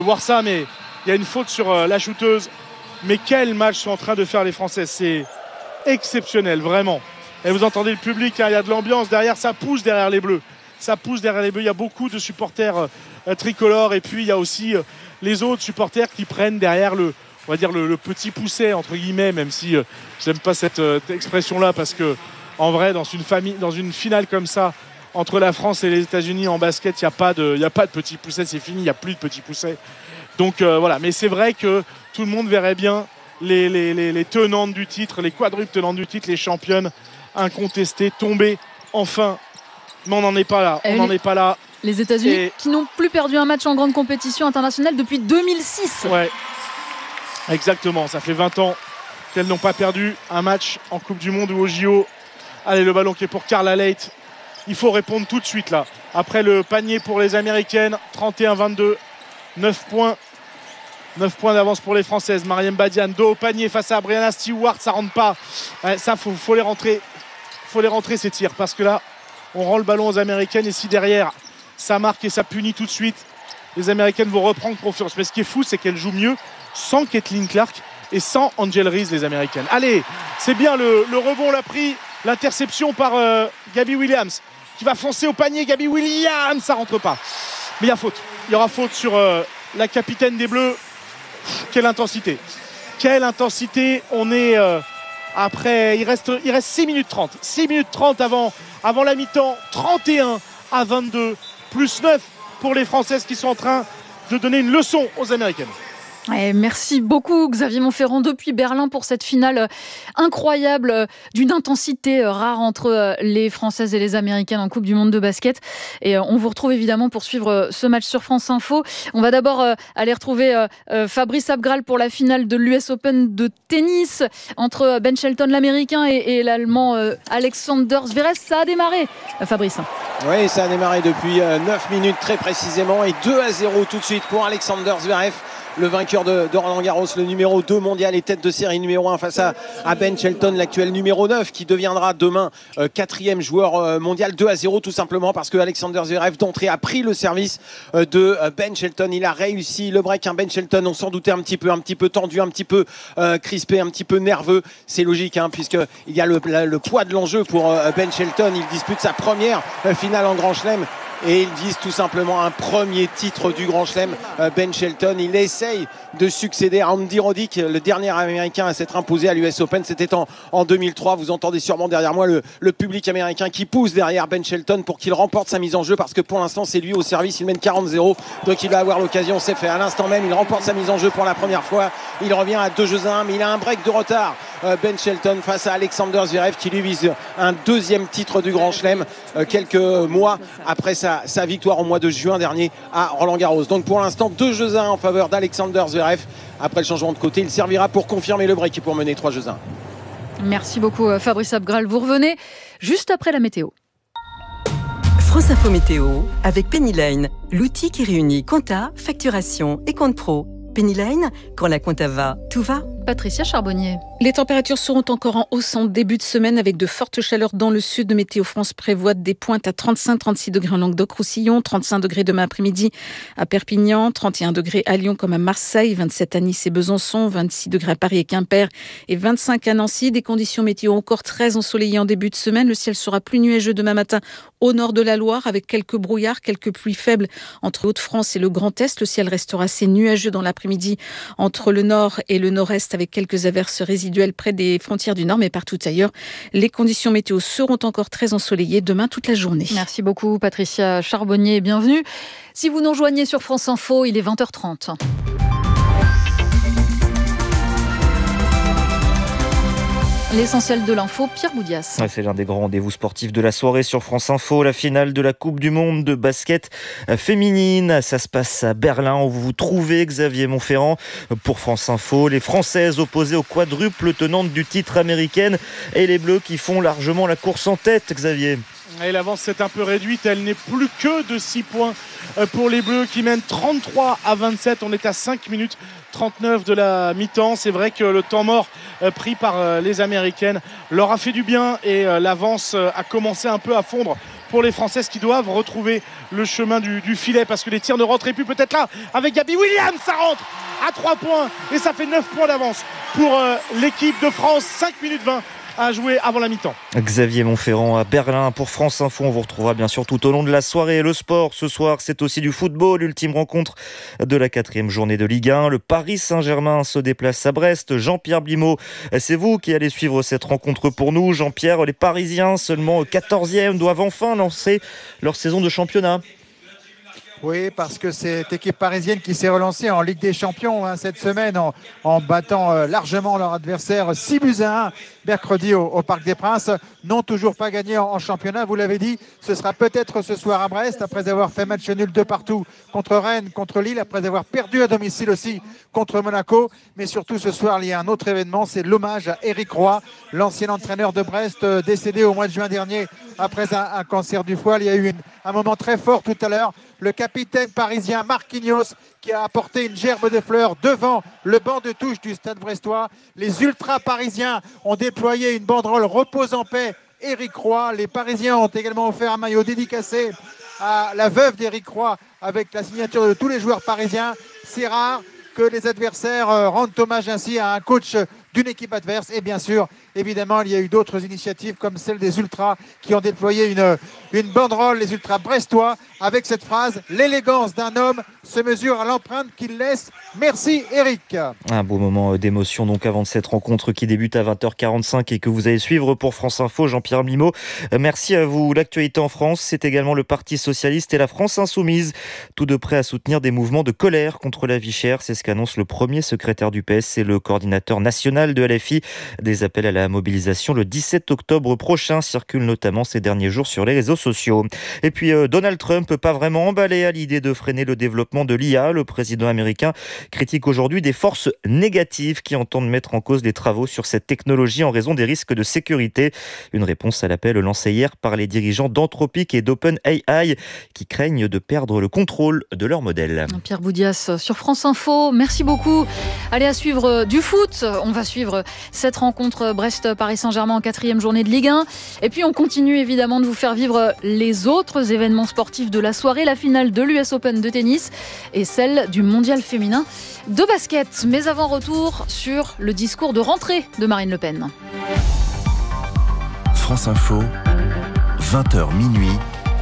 voir ça, mais il y a une faute sur la shooteuse. Mais quel match sont en train de faire les Français, c'est exceptionnel, vraiment. Et vous entendez le public, hein, il y a de l'ambiance derrière, ça pousse derrière les Bleus. Ça pousse derrière les Bleus, il y a beaucoup de supporters tricolores, et puis il y a aussi les autres supporters qui prennent derrière on va dire le petit pousset, entre guillemets, même si j'aime pas cette expression-là, parce que en vrai, dans une finale comme ça, entre la France et les États-Unis en basket, il n'y a pas de petit pousset, c'est fini, il n'y a plus de petit pousset. Donc voilà, mais c'est vrai que tout le monde verrait bien les tenantes du titre, les quadruples tenantes du titre, les championnes incontestées, tomber enfin. Mais on n'en est pas là. On n'en est pas là. Les États-Unis qui n'ont plus perdu un match en grande compétition internationale depuis 2006. Ouais, exactement. Ça fait 20 ans qu'elles n'ont pas perdu un match en Coupe du Monde ou au JO. Allez, le ballon qui est pour Carla Leight. Il faut répondre tout de suite là. Après le panier pour les Américaines, 31-22, 9 points. 9 points d'avance pour les Françaises. Mariam Badian, dos au panier face à Brianna Stewart, ça rentre pas. Ouais, ça, faut les rentrer. Faut les rentrer ces tirs, parce que là, on rend le ballon aux Américaines, et si derrière, ça marque et ça punit tout de suite, les Américaines vont reprendre confiance. Mais ce qui est fou, c'est qu'elles jouent mieux sans Caitlin Clark et sans Angel Reese, les Américaines. Allez, c'est bien le rebond, l'a pris. L'interception par Gabby Williams, qui va foncer au panier. Gabby Williams, ça rentre pas. Mais il y a faute. Il y aura faute sur la capitaine des Bleus. Quelle intensité. Quelle intensité. On est après, il reste 6 minutes 30. 6 minutes 30 avant la mi-temps. 31-22. Plus 9 pour les Françaises qui sont en train de donner une leçon aux Américaines. Et merci beaucoup Xavier Monferrand depuis Berlin pour cette finale incroyable, d'une intensité rare entre les Françaises et les Américaines en Coupe du Monde de basket. Et on vous retrouve évidemment pour suivre ce match sur France Info. On va d'abord aller retrouver Fabrice Abgral pour la finale de l'US Open de tennis entre Ben Shelton l'Américain et l'Allemand Alexander Zverev. Ça a démarré, Fabrice. Oui, ça a démarré depuis 9 minutes très précisément, et 2-0 tout de suite pour Alexander Zverev, le vainqueur de Roland Garros, le numéro 2 mondial et tête de série numéro 1 face à Ben Shelton, l'actuel numéro 9, qui deviendra demain 4e joueur mondial. 2-0 tout simplement parce que Alexander Zverev d'entrée a pris le service de Ben Shelton. Il a réussi le break. Ben Shelton, on s'en doutait un petit peu tendu, un petit peu crispé, un petit peu nerveux. C'est logique, puisqu'il y a le poids de l'enjeu pour Ben Shelton. Il dispute sa première finale en Grand Chelem. Et ils disent tout simplement un premier titre du Grand Chelem. Ben Shelton, il essaye de succéder à Andy Roddick, le dernier Américain à s'être imposé à l'US Open. C'était en 2003. Vous entendez sûrement derrière moi le public américain qui pousse derrière Ben Shelton pour qu'il remporte sa mise en jeu, parce que pour l'instant c'est lui au service. Il mène 40-0, donc il va avoir l'occasion. C'est fait à l'instant même. Il remporte sa mise en jeu pour la première fois. Il revient à 2-1, mais il a un break de retard. Ben Shelton face à Alexander Zverev, qui lui vise un 2e titre du Grand Chelem quelques mois après sa victoire au mois de juin dernier à Roland Garros. Donc pour l'instant 2-1 en faveur d'Alexander Zverev. Après le changement de côté, il servira pour confirmer le break et pour mener 3-1. Merci beaucoup Fabrice Abgral. Vous revenez juste après la météo. France Info Météo avec Penny Lane, l'outil qui réunit compta, facturation et compte pro. Penny Lane, quand la compta va, tout va. Patricia Charbonnier. Les températures seront encore en hausse en début de semaine, avec de fortes chaleurs dans le sud. Météo France prévoit des pointes à 35-36 degrés en Languedoc-Roussillon, 35 degrés demain après-midi à Perpignan, 31 degrés à Lyon comme à Marseille, 27 à Nice et Besançon, 26 degrés à Paris et Quimper et 25 à Nancy. Des conditions météo encore très ensoleillées en début de semaine. Le ciel sera plus nuageux demain matin au nord de la Loire, avec quelques brouillards, quelques pluies faibles entre Hauts-de-France et le Grand Est. Le ciel restera assez nuageux dans l'après-midi entre le nord et le nord-est, avec quelques averses résiduelles près des frontières du nord, mais partout ailleurs. Les conditions météo seront encore très ensoleillées demain toute la journée. Merci beaucoup Patricia Charbonnier, bienvenue. Si vous nous rejoignez sur France Info, il est 20h30. L'essentiel de l'info, Pierre Boudias. Ouais, c'est l'un des grands rendez-vous sportifs de la soirée sur France Info. La finale de la Coupe du Monde de basket féminine. Ça se passe à Berlin, où vous vous trouvez, Xavier Monferrand, pour France Info. Les Françaises opposées aux quadruples tenantes du titre américaine, et les Bleus qui font largement la course en tête, Xavier. Et l'avance s'est un peu réduite, elle n'est plus que de 6 points pour les Bleus qui mènent 33-27. On est à 5 minutes 39 de la mi-temps. C'est vrai que le temps mort pris par les Américaines leur a fait du bien, et l'avance a commencé un peu à fondre pour les Françaises qui doivent retrouver le chemin du filet parce que les tirs ne rentraient plus. Peut-être là avec Gabi Williams, ça rentre à 3 points et ça fait 9 points d'avance pour l'équipe de France. 5 minutes 20 à jouer avant la mi-temps. Xavier Montferrand à Berlin pour France Info. On vous retrouvera bien sûr tout au long de la soirée. Le sport ce soir, c'est aussi du football. Ultime rencontre de la 4e journée de Ligue 1. Le Paris Saint-Germain se déplace à Brest. Jean-Pierre Blimaud, c'est vous qui allez suivre cette rencontre pour nous. Jean-Pierre, les Parisiens, seulement 14e, doivent enfin lancer leur saison de championnat. Oui, parce que cette équipe parisienne qui s'est relancée en Ligue des Champions cette semaine en battant largement leur adversaire 6-1 mercredi au Parc des Princes, n'ont toujours pas gagné en championnat. Vous l'avez dit, ce sera peut-être ce soir à Brest, après avoir fait match nul de partout contre Rennes, contre Lille, après avoir perdu à domicile aussi contre Monaco. Mais surtout ce soir, il y a un autre événement, c'est l'hommage à Éric Roy, l'ancien entraîneur de Brest, décédé au mois de juin dernier après un cancer du foie. Il y a eu un moment très fort tout à l'heure. Le capitaine parisien Marquinhos qui a apporté une gerbe de fleurs devant le banc de touche du stade brestois. Les ultras parisiens ont déployé une banderole Repose en paix Éric Roy. Les Parisiens ont également offert un maillot dédicacé à la veuve d'Éric Roy avec la signature de tous les joueurs parisiens. C'est rare que les adversaires rendent hommage ainsi à un coach d'une équipe adverse. Et bien sûr, évidemment, il y a eu d'autres initiatives comme celle des Ultras qui ont déployé une banderole, les Ultras brestois, avec cette phrase « L'élégance d'un homme se mesure à l'empreinte qu'il laisse. Merci Eric ». Un beau moment d'émotion donc avant de cette rencontre qui débute à 20h45 et que vous allez suivre pour France Info. Jean-Pierre Blimaud, merci à vous. L'actualité en France, c'est également le Parti Socialiste et la France Insoumise, tous deux prêts à soutenir des mouvements de colère contre la vie chère. C'est ce qu'annonce le premier secrétaire du PS et le coordinateur national de LFI. Des appels à la mobilisation le 17 octobre prochain circulent notamment ces derniers jours sur les réseaux sociaux. Et puis Donald Trump, pas vraiment emballé à l'idée de freiner le développement de l'IA. Le président américain critique aujourd'hui des forces négatives qui entendent mettre en cause les travaux sur cette technologie en raison des risques de sécurité. Une réponse à l'appel lancé hier par les dirigeants d'Anthropic et d'OpenAI qui craignent de perdre le contrôle de leur modèle. Pierre Boudias sur France Info, merci beaucoup. Allez, à suivre du foot. On va suivre cette rencontre Brest-Paris Saint-Germain en 4e journée de Ligue 1. Et puis on continue évidemment de vous faire vivre les autres événements sportifs de la soirée, la finale de l'US Open de tennis et celle du mondial féminin de basket. Mais avant, retour sur le discours de rentrée de Marine Le Pen. France Info, 20h minuit,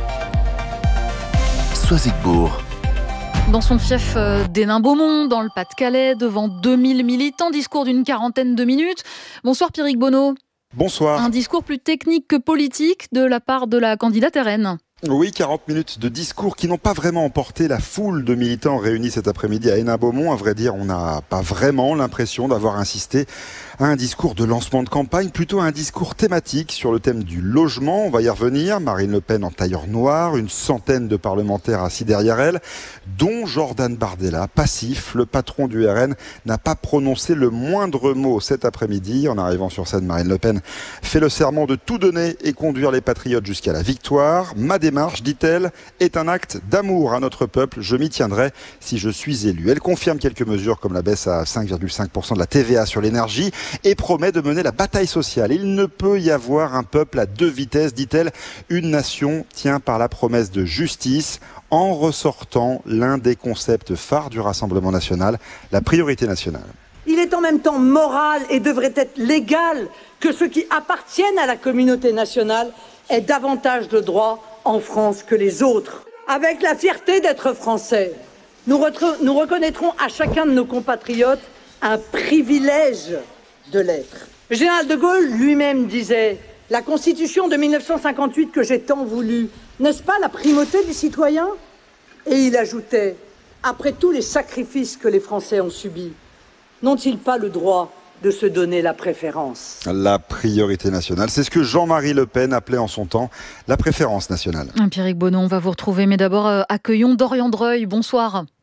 Soisigbourg. Dans son fief d'Hénin-Beaumont, dans le Pas-de-Calais, devant 2000 militants, discours d'une quarantaine de minutes. Bonsoir Pierrick Bonneau. Bonsoir. Un discours plus technique que politique de la part de la candidate RN. Oui, 40 minutes de discours qui n'ont pas vraiment emporté la foule de militants réunis cet après-midi à Hénin-Beaumont. À vrai dire, on n'a pas vraiment l'impression d'avoir insisté à un discours de lancement de campagne, plutôt un discours thématique sur le thème du logement. On va y revenir. Marine Le Pen en tailleur noir, une centaine de parlementaires assis derrière elle, dont Jordan Bardella, passif. Le patron du RN n'a pas prononcé le moindre mot cet après-midi. En arrivant sur scène, Marine Le Pen fait le serment de tout donner et conduire les patriotes jusqu'à la victoire. Ma démarche, dit-elle, est un acte d'amour à notre peuple. Je m'y tiendrai si je suis élue. Elle confirme quelques mesures comme la baisse à 5,5% de la TVA sur l'énergie et promet de mener la bataille sociale. Il ne peut y avoir un peuple à deux vitesses, dit-elle. Une nation tient par la promesse de justice en ressortant l'un des concepts phares du Rassemblement national, la priorité nationale. Il est en même temps moral et devrait être légal que ceux qui appartiennent à la communauté nationale aient davantage de droits en France que les autres. Avec la fierté d'être français, nous reconnaîtrons à chacun de nos compatriotes un privilège de l'être. Le général de Gaulle lui-même disait « La Constitution de 1958 que j'ai tant voulu, n'est-ce pas la primauté du citoyen ?» Et il ajoutait « Après tous les sacrifices que les Français ont subis, n'ont-ils pas le droit de se donner la préférence ?» La priorité nationale, c'est ce que Jean-Marie Le Pen appelait en son temps la préférence nationale. Pierrick Bonneau, on va vous retrouver, mais d'abord accueillons Dorian Dreuil. Bonsoir.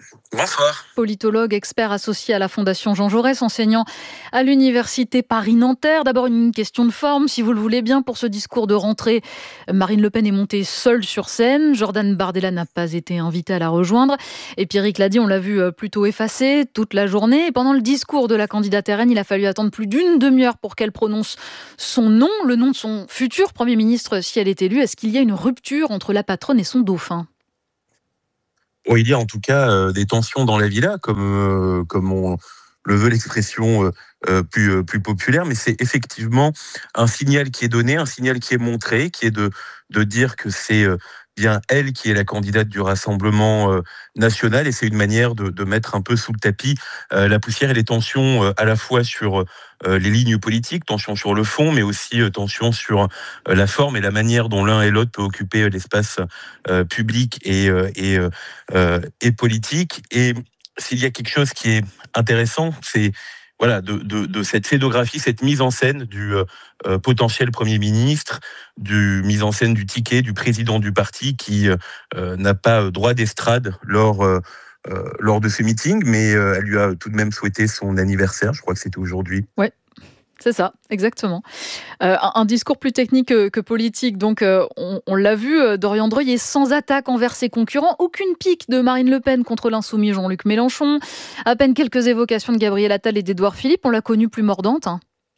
Bonsoir. Politologue, expert associé à la Fondation Jean Jaurès, enseignant à l'Université Paris-Nanterre. D'abord, une question de forme, si vous le voulez bien, pour ce discours de rentrée. Marine Le Pen est montée seule sur scène. Jordan Bardella n'a pas été invité à la rejoindre. Et Pierrick l'a dit, on l'a vu plutôt effacée toute la journée. Et pendant le discours de la candidate RN, il a fallu attendre plus d'une demi-heure pour qu'elle prononce son nom, le nom de son futur Premier ministre si elle est élue. Est-ce qu'il y a une rupture entre la patronne et son dauphin ? Il y a en tout cas des tensions dans la villa, comme on le veut l'expression plus populaire, mais c'est effectivement un signal qui est donné, un signal qui est montré, qui est de dire que c'est bien elle qui est la candidate du Rassemblement national, et c'est une manière de mettre un peu sous le tapis la poussière et les tensions à la fois sur les lignes politiques, tensions sur le fond, mais aussi tensions sur la forme et la manière dont l'un et l'autre peut occuper l'espace public et politique. Et s'il y a quelque chose qui est intéressant, c'est de cette scénographie, cette mise en scène du potentiel Premier ministre, du mise en scène du ticket du président du parti qui n'a pas droit d'estrade lors de ce meeting, mais elle lui a tout de même souhaité son anniversaire, je crois que c'était aujourd'hui. Ouais. C'est ça, exactement. Un discours plus technique que politique. Donc, on l'a vu, Dorian Dreuil est sans attaque envers ses concurrents. Aucune pique de Marine Le Pen contre l'insoumis Jean-Luc Mélenchon. À peine quelques évocations de Gabriel Attal et d'Édouard Philippe. On l'a connue plus mordante.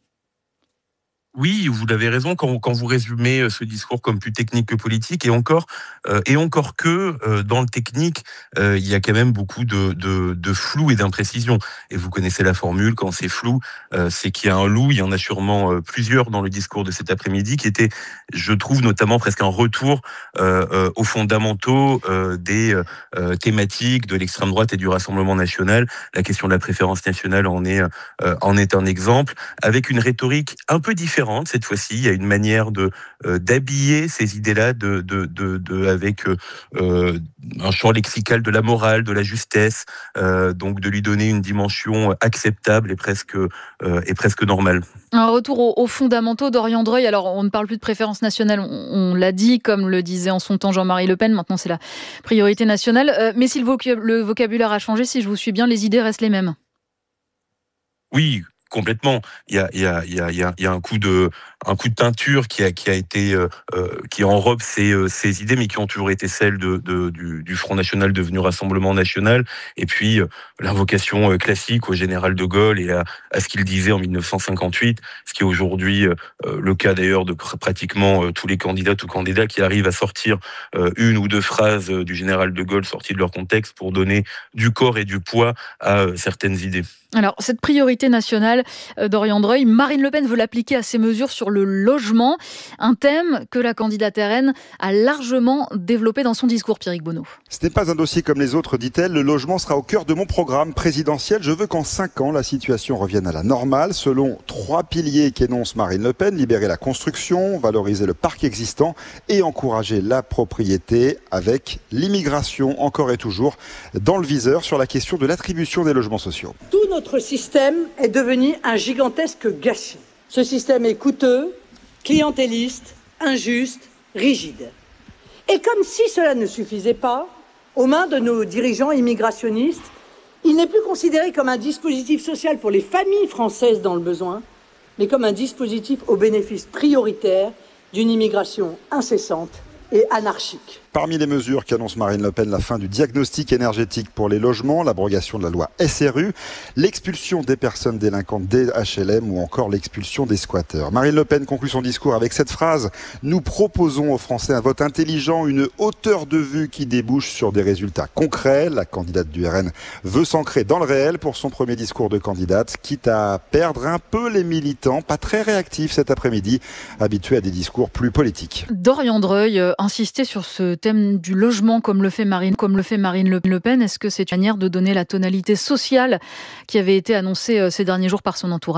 Oui, vous avez raison quand vous résumez ce discours comme plus technique que politique, et encore que dans le technique, il y a quand même beaucoup de flou et d'imprécision. Et vous connaissez la formule, quand c'est flou, c'est qu'il y a un loup. Il y en a sûrement plusieurs dans le discours de cet après-midi qui était, je trouve, notamment presque un retour aux fondamentaux des thématiques de l'extrême droite et du Rassemblement national. La question de la préférence nationale en est un exemple, avec une rhétorique un peu différente. Cette fois-ci, il y a une manière d'habiller ces idées-là avec un champ lexical de la morale, de la justesse, donc de lui donner une dimension acceptable et presque normale. Un retour aux fondamentaux d'Dorian Dreuil. Alors, on ne parle plus de préférence nationale, on l'a dit, comme le disait en son temps Jean-Marie Le Pen. Maintenant, c'est la priorité nationale. Mais si le vocabulaire a changé, si je vous suis bien, les idées restent les mêmes. Oui, complètement. Il y a un coup de teinture qui a été qui enrobe ces idées, mais qui ont toujours été celles du Front National devenu Rassemblement National. Et puis l'invocation classique au général de Gaulle et à ce qu'il disait en 1958, ce qui est aujourd'hui le cas d'ailleurs de pratiquement tous les candidates ou candidats qui arrivent à sortir une ou deux phrases du général de Gaulle sorties de leur contexte pour donner du corps et du poids à certaines idées. Alors, cette priorité nationale, Dorian Dreuil, Marine Le Pen veut l'appliquer à ses mesures sur le logement, un thème que la candidate RN a largement développé dans son discours, Pierrick Bonneau. Ce n'est pas un dossier comme les autres, dit-elle. Le logement sera au cœur de mon programme présidentiel. Je veux qu'en 5 ans, la situation revienne à la normale, selon 3 piliers qu'énonce Marine Le Pen. Libérer la construction, valoriser le parc existant et encourager la propriété, avec l'immigration encore et toujours dans le viseur sur la question de l'attribution des logements sociaux. Tout notre système est devenu un gigantesque gâchis. Ce système est coûteux, clientéliste, injuste, rigide. Et comme si cela ne suffisait pas, aux mains de nos dirigeants immigrationnistes, il n'est plus considéré comme un dispositif social pour les familles françaises dans le besoin, mais comme un dispositif au bénéfice prioritaire d'une immigration incessante et anarchique. Parmi les mesures qu'annonce Marine Le Pen, la fin du diagnostic énergétique pour les logements, l'abrogation de la loi SRU, l'expulsion des personnes délinquantes des HLM ou encore l'expulsion des squatteurs. Marine Le Pen conclut son discours avec cette phrase: « Nous proposons aux Français un vote intelligent, une hauteur de vue qui débouche sur des résultats concrets. » La candidate du RN veut s'ancrer dans le réel pour son premier discours de candidate, quitte à perdre un peu les militants, pas très réactifs cet après-midi, habitués à des discours plus politiques. Dorian Dreuil insistait sur ce thème du logement comme le fait Marine Le Pen. Est-ce que c'est une manière de donner la tonalité sociale qui avait été annoncée ces derniers jours par son entourage ?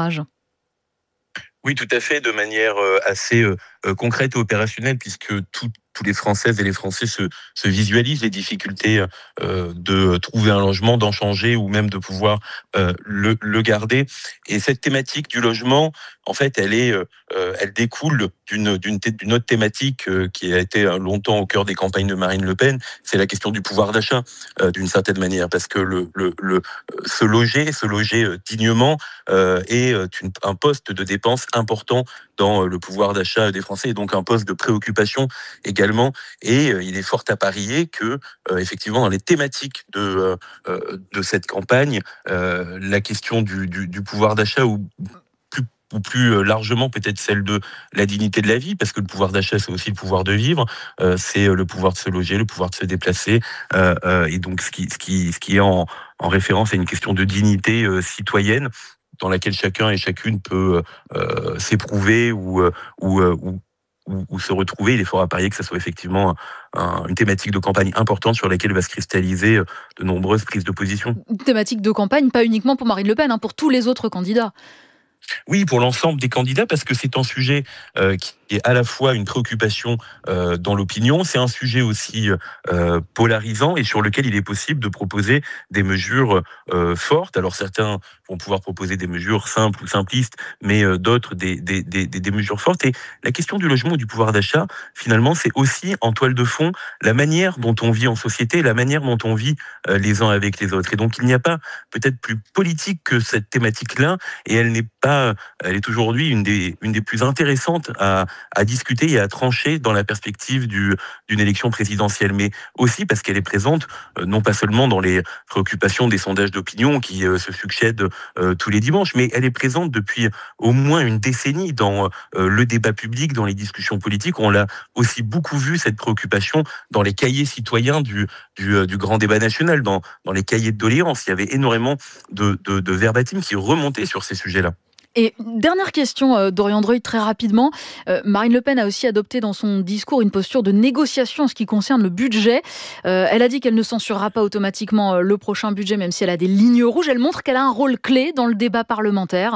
Oui, tout à fait, de manière assez concrète et opérationnelle, puisque tous les Françaises et les Français se visualisent les difficultés de trouver un logement, d'en changer ou même de pouvoir le garder. Et cette thématique du logement, en fait, elle découle d'une autre thématique qui a été longtemps au cœur des campagnes de Marine Le Pen, c'est la question du pouvoir d'achat, d'une certaine manière, parce que se loger dignement est un poste de dépense important dans le pouvoir d'achat des Français, et donc un poste de préoccupation également. Et il est fort à parier que, effectivement, dans les thématiques de cette campagne, la question du pouvoir d'achat ou plus largement peut-être celle de la dignité de la vie, parce que le pouvoir d'achat, c'est aussi le pouvoir de vivre, c'est le pouvoir de se loger, le pouvoir de se déplacer, et donc ce qui est en référence à une question de dignité citoyenne, dans laquelle chacun et chacune peut s'éprouver ou se retrouver. Il est fort à parier que ça soit effectivement une thématique de campagne importante sur laquelle va se cristalliser de nombreuses prises de position. Une thématique de campagne, pas uniquement pour Marine Le Pen, pour tous les autres candidats. Oui, pour l'ensemble des candidats, parce que c'est un sujet qui est à la fois une préoccupation dans l'opinion, c'est un sujet aussi polarisant et sur lequel il est possible de proposer des mesures fortes. Alors certains vont pouvoir proposer des mesures simples ou simplistes, mais d'autres des mesures fortes. Et la question du logement ou du pouvoir d'achat, finalement, c'est aussi en toile de fond la manière dont on vit en société, la manière dont on vit les uns avec les autres. Et donc il n'y a pas peut-être plus politique que cette thématique-là, et elle est aujourd'hui une des plus intéressantes à discuter et à trancher dans la perspective d'une élection présidentielle, mais aussi parce qu'elle est présente non pas seulement dans les préoccupations des sondages d'opinion qui se succèdent tous les dimanches, mais elle est présente depuis au moins une décennie dans le débat public, dans les discussions politiques. On l'a aussi beaucoup vu, cette préoccupation, dans les cahiers citoyens du grand débat national, dans les cahiers de doléances. Il y avait énormément de verbatim qui remontaient sur ces sujets-là. Et dernière question, Dorian Dreuil, très rapidement. Marine Le Pen a aussi adopté dans son discours une posture de négociation en ce qui concerne le budget. Elle a dit qu'elle ne censurera pas automatiquement le prochain budget, même si elle a des lignes rouges. Elle montre qu'elle a un rôle clé dans le débat parlementaire.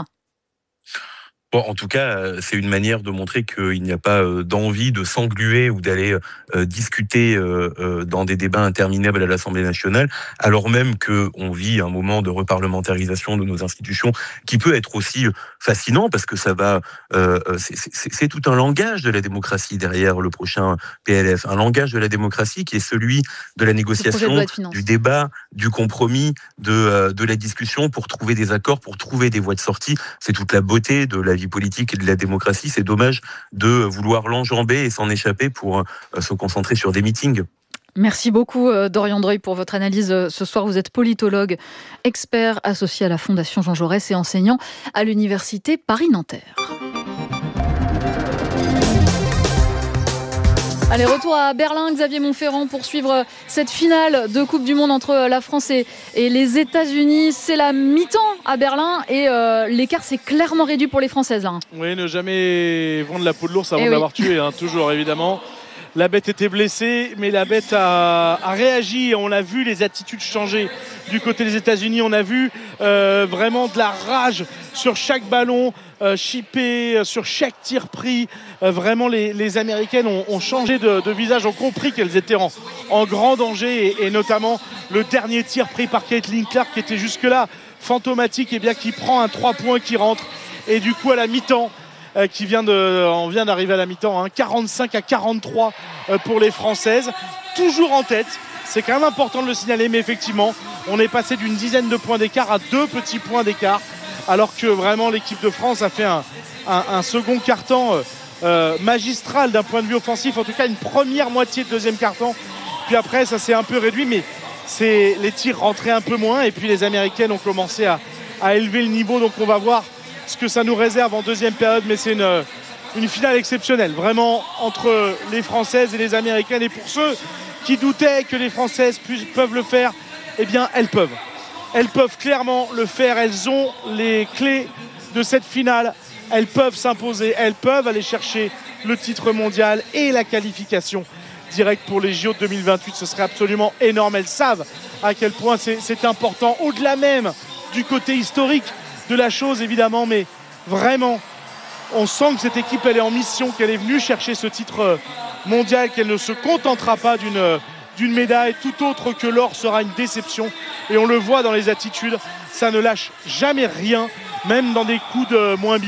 Bon, en tout cas, c'est une manière de montrer qu'il n'y a pas d'envie de s'engluer ou d'aller discuter dans des débats interminables à l'Assemblée nationale, alors même qu'on vit un moment de reparlementarisation de nos institutions qui peut être aussi fascinant, parce que ça va, c'est tout un langage de la démocratie derrière le prochain PLF, un langage de la démocratie qui est celui de la négociation, du débat, du compromis, de la discussion pour trouver des accords, pour trouver des voies de sortie. C'est toute la beauté de la vie politique et de la démocratie. C'est dommage de vouloir l'enjamber et s'en échapper pour se concentrer sur des meetings. Merci beaucoup Dorian Dreuil pour votre analyse ce soir. Vous êtes politologue, expert associé à la Fondation Jean Jaurès et enseignant à l'Université Paris-Nanterre. Allez, retour à Berlin, Xavier Montferrand, pour suivre cette finale de Coupe du Monde entre la France et les États-Unis. C'est la mi-temps à Berlin et l'écart s'est clairement réduit pour les Françaises. Là. Oui, ne jamais vendre la peau de l'ours avant de l'avoir tué, toujours évidemment. La bête était blessée, mais la bête a réagi et on a vu les attitudes changer du côté des États-Unis. On a vu vraiment de la rage sur chaque ballon, chippé, sur chaque tir pris. Vraiment, les Américaines ont changé de visage, ont compris qu'elles étaient en grand danger et notamment le dernier tir pris par Caitlin Clark qui était jusque-là fantomatique, et bien qui prend un 3 points qui rentre. Et du coup, à la mi-temps, on vient d'arriver à la mi-temps, 45-43 pour les Françaises, toujours en tête. C'est quand même important de le signaler, mais effectivement, on est passé d'une dizaine de points d'écart à 2 petits points d'écart, alors que vraiment l'équipe de France a fait un second quart-temps magistral d'un point de vue offensif, en tout cas une première moitié de deuxième quart-temps. Puis après, ça s'est un peu réduit, mais les tirs rentraient un peu moins, et puis les Américaines ont commencé à élever le niveau, donc on va voir ce que ça nous réserve en deuxième période, mais c'est une finale exceptionnelle, vraiment, entre les Françaises et les Américaines. Et pour ceux qui doutaient que les Françaises peuvent le faire, eh bien, elles peuvent. Elles peuvent clairement le faire. Elles ont les clés de cette finale. Elles peuvent s'imposer. Elles peuvent aller chercher le titre mondial et la qualification directe pour les JO de 2028. Ce serait absolument énorme. Elles savent à quel point c'est important, au-delà même du côté historique de la chose, évidemment, mais vraiment on sent que cette équipe, elle est en mission, qu'elle est venue chercher ce titre mondial, qu'elle ne se contentera pas d'une médaille. Tout autre que l'or sera une déception, et on le voit dans les attitudes, ça ne lâche jamais rien, même dans des coups de moins bien.